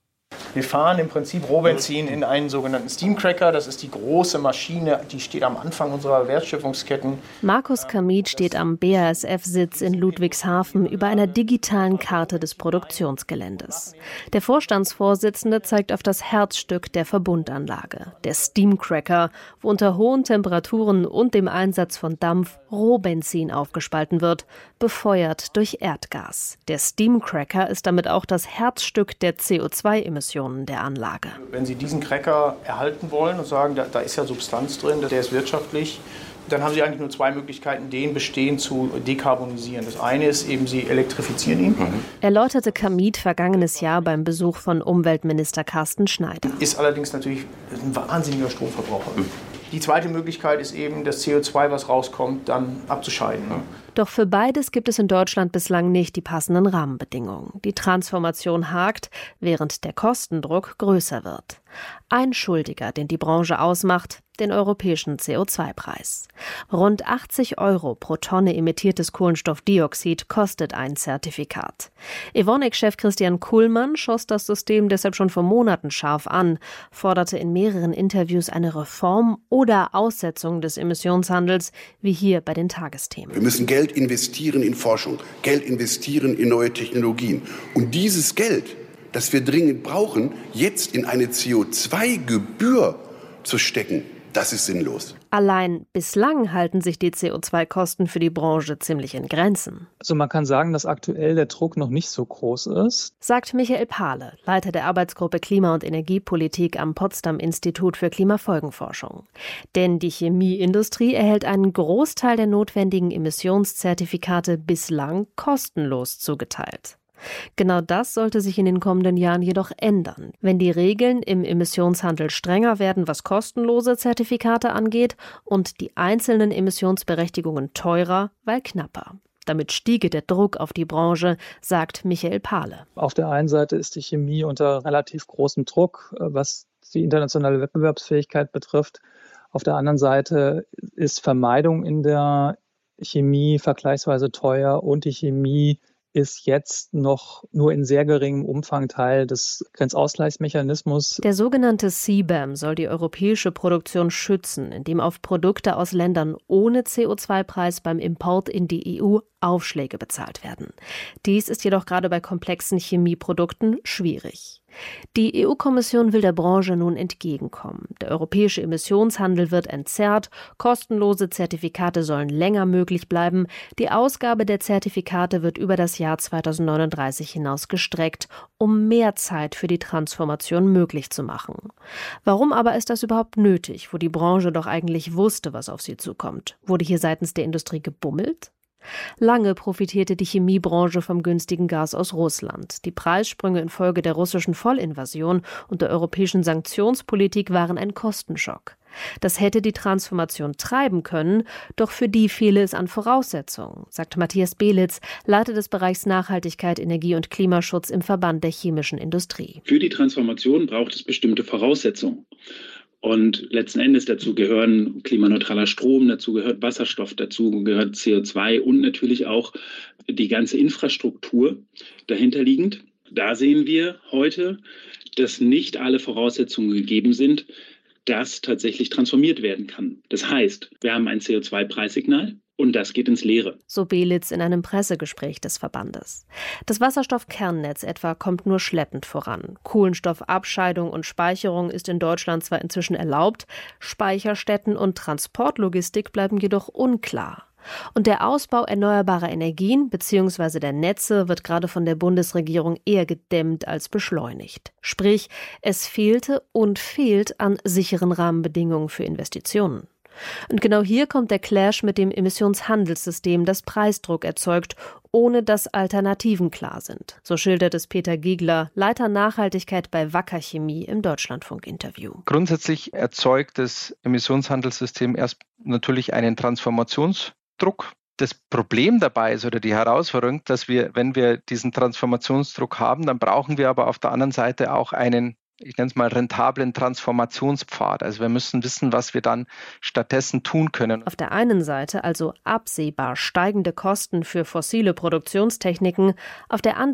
Wir fahren im Prinzip Rohbenzin in einen sogenannten Steamcracker. Das ist die große Maschine, die steht am Anfang unserer Wertschöpfungsketten. Markus Kamit steht am BASF-Sitz in Ludwigshafen über einer digitalen Karte des Produktionsgeländes. Der Vorstandsvorsitzende zeigt auf das Herzstück der Verbundanlage, der Steamcracker, wo unter hohen Temperaturen und dem Einsatz von Dampf Rohbenzin aufgespalten wird, befeuert durch Erdgas. Der Steamcracker ist damit auch das Herzstück der CO2-Emissionen der Anlage. Wenn Sie diesen Cracker erhalten wollen und sagen, da ist ja Substanz drin, der ist wirtschaftlich, dann haben Sie eigentlich nur zwei Möglichkeiten, den bestehend zu dekarbonisieren. Das eine ist eben, Sie elektrifizieren ihn. Erläuterte Kamit vergangenes Jahr beim Besuch von Umweltminister Carsten Schneider. Ist allerdings natürlich ein wahnsinniger Stromverbraucher. Die zweite Möglichkeit ist eben, das CO2, was rauskommt, dann abzuscheiden. Doch für beides gibt es in Deutschland bislang nicht die passenden Rahmenbedingungen. Die Transformation hakt, während der Kostendruck größer wird. Ein Schuldiger, den die Branche ausmacht, den europäischen CO2-Preis. Rund 80 € pro Tonne emittiertes Kohlenstoffdioxid kostet ein Zertifikat. Evonik-Chef Christian Kullmann schoss das System deshalb schon vor Monaten scharf an, forderte in mehreren Interviews eine Reform oder Aussetzung des Emissionshandels, wie hier bei den Tagesthemen. Wir müssen Geld investieren in Forschung, Geld investieren in neue Technologien. Und dieses Geld, das wir dringend brauchen, jetzt in eine CO2-Gebühr zu stecken, das ist sinnlos. Allein bislang halten sich die CO2-Kosten für die Branche ziemlich in Grenzen. Also man kann sagen, dass aktuell der Druck noch nicht so groß ist, sagt Michael Pahle, Leiter der Arbeitsgruppe Klima- und Energiepolitik am Potsdam-Institut für Klimafolgenforschung. Denn die Chemieindustrie erhält einen Großteil der notwendigen Emissionszertifikate bislang kostenlos zugeteilt. Genau das sollte sich in den kommenden Jahren jedoch ändern, wenn die Regeln im Emissionshandel strenger werden, was kostenlose Zertifikate angeht, und die einzelnen Emissionsberechtigungen teurer, weil knapper. Damit stiege der Druck auf die Branche, sagt Michael Pahle. Auf der einen Seite ist die Chemie unter relativ großem Druck, was die internationale Wettbewerbsfähigkeit betrifft. Auf der anderen Seite ist Vermeidung in der Chemie vergleichsweise teuer und die Chemie ist jetzt noch nur in sehr geringem Umfang Teil des Grenzausgleichsmechanismus. Der sogenannte CBAM soll die europäische Produktion schützen, indem auf Produkte aus Ländern ohne CO2-Preis beim Import in die EU Aufschläge bezahlt werden. Dies ist jedoch gerade bei komplexen Chemieprodukten schwierig. Die EU-Kommission will der Branche nun entgegenkommen. Der europäische Emissionshandel wird entzerrt, kostenlose Zertifikate sollen länger möglich bleiben, die Ausgabe der Zertifikate wird über das Jahr 2039 hinaus gestreckt, um mehr Zeit für die Transformation möglich zu machen. Warum aber ist das überhaupt nötig, wo die Branche doch eigentlich wusste, was auf sie zukommt? Wurde hier seitens der Industrie gebummelt? Lange profitierte die Chemiebranche vom günstigen Gas aus Russland. Die Preissprünge infolge der russischen Vollinvasion und der europäischen Sanktionspolitik waren ein Kostenschock. Das hätte die Transformation treiben können, doch für die fehle es an Voraussetzungen, sagt Matthias Belitz, Leiter des Bereichs Nachhaltigkeit, Energie und Klimaschutz im Verband der chemischen Industrie. Für die Transformation braucht es bestimmte Voraussetzungen. Und letzten Endes dazu gehören klimaneutraler Strom, dazu gehört Wasserstoff, dazu gehört CO2 und natürlich auch die ganze Infrastruktur dahinterliegend. Da sehen wir heute, dass nicht alle Voraussetzungen gegeben sind, dass tatsächlich transformiert werden kann. Das heißt, wir haben ein CO2-Preissignal. Und das geht ins Leere. So Belitz in einem Pressegespräch des Verbandes. Das Wasserstoffkernnetz etwa kommt nur schleppend voran. Kohlenstoffabscheidung und Speicherung ist in Deutschland zwar inzwischen erlaubt, Speicherstätten und Transportlogistik bleiben jedoch unklar. Und der Ausbau erneuerbarer Energien bzw. der Netze wird gerade von der Bundesregierung eher gedämmt als beschleunigt. Sprich, es fehlte und fehlt an sicheren Rahmenbedingungen für Investitionen. Und genau hier kommt der Clash mit dem Emissionshandelssystem, das Preisdruck erzeugt, ohne dass Alternativen klar sind. So schildert es Peter Giegler, Leiter Nachhaltigkeit bei Wacker Chemie im Deutschlandfunk-Interview. Grundsätzlich erzeugt das Emissionshandelssystem erst natürlich einen Transformationsdruck. Das Problem dabei ist oder die Herausforderung, dass wir, wenn wir diesen Transformationsdruck haben, dann brauchen wir aber auf der anderen Seite auch einen, ich nenne es mal, rentablen Transformationspfad. Also wir müssen wissen, was wir dann stattdessen tun können. Auf der einen Seite also absehbar steigende Kosten für fossile Produktionstechniken, auf der anderen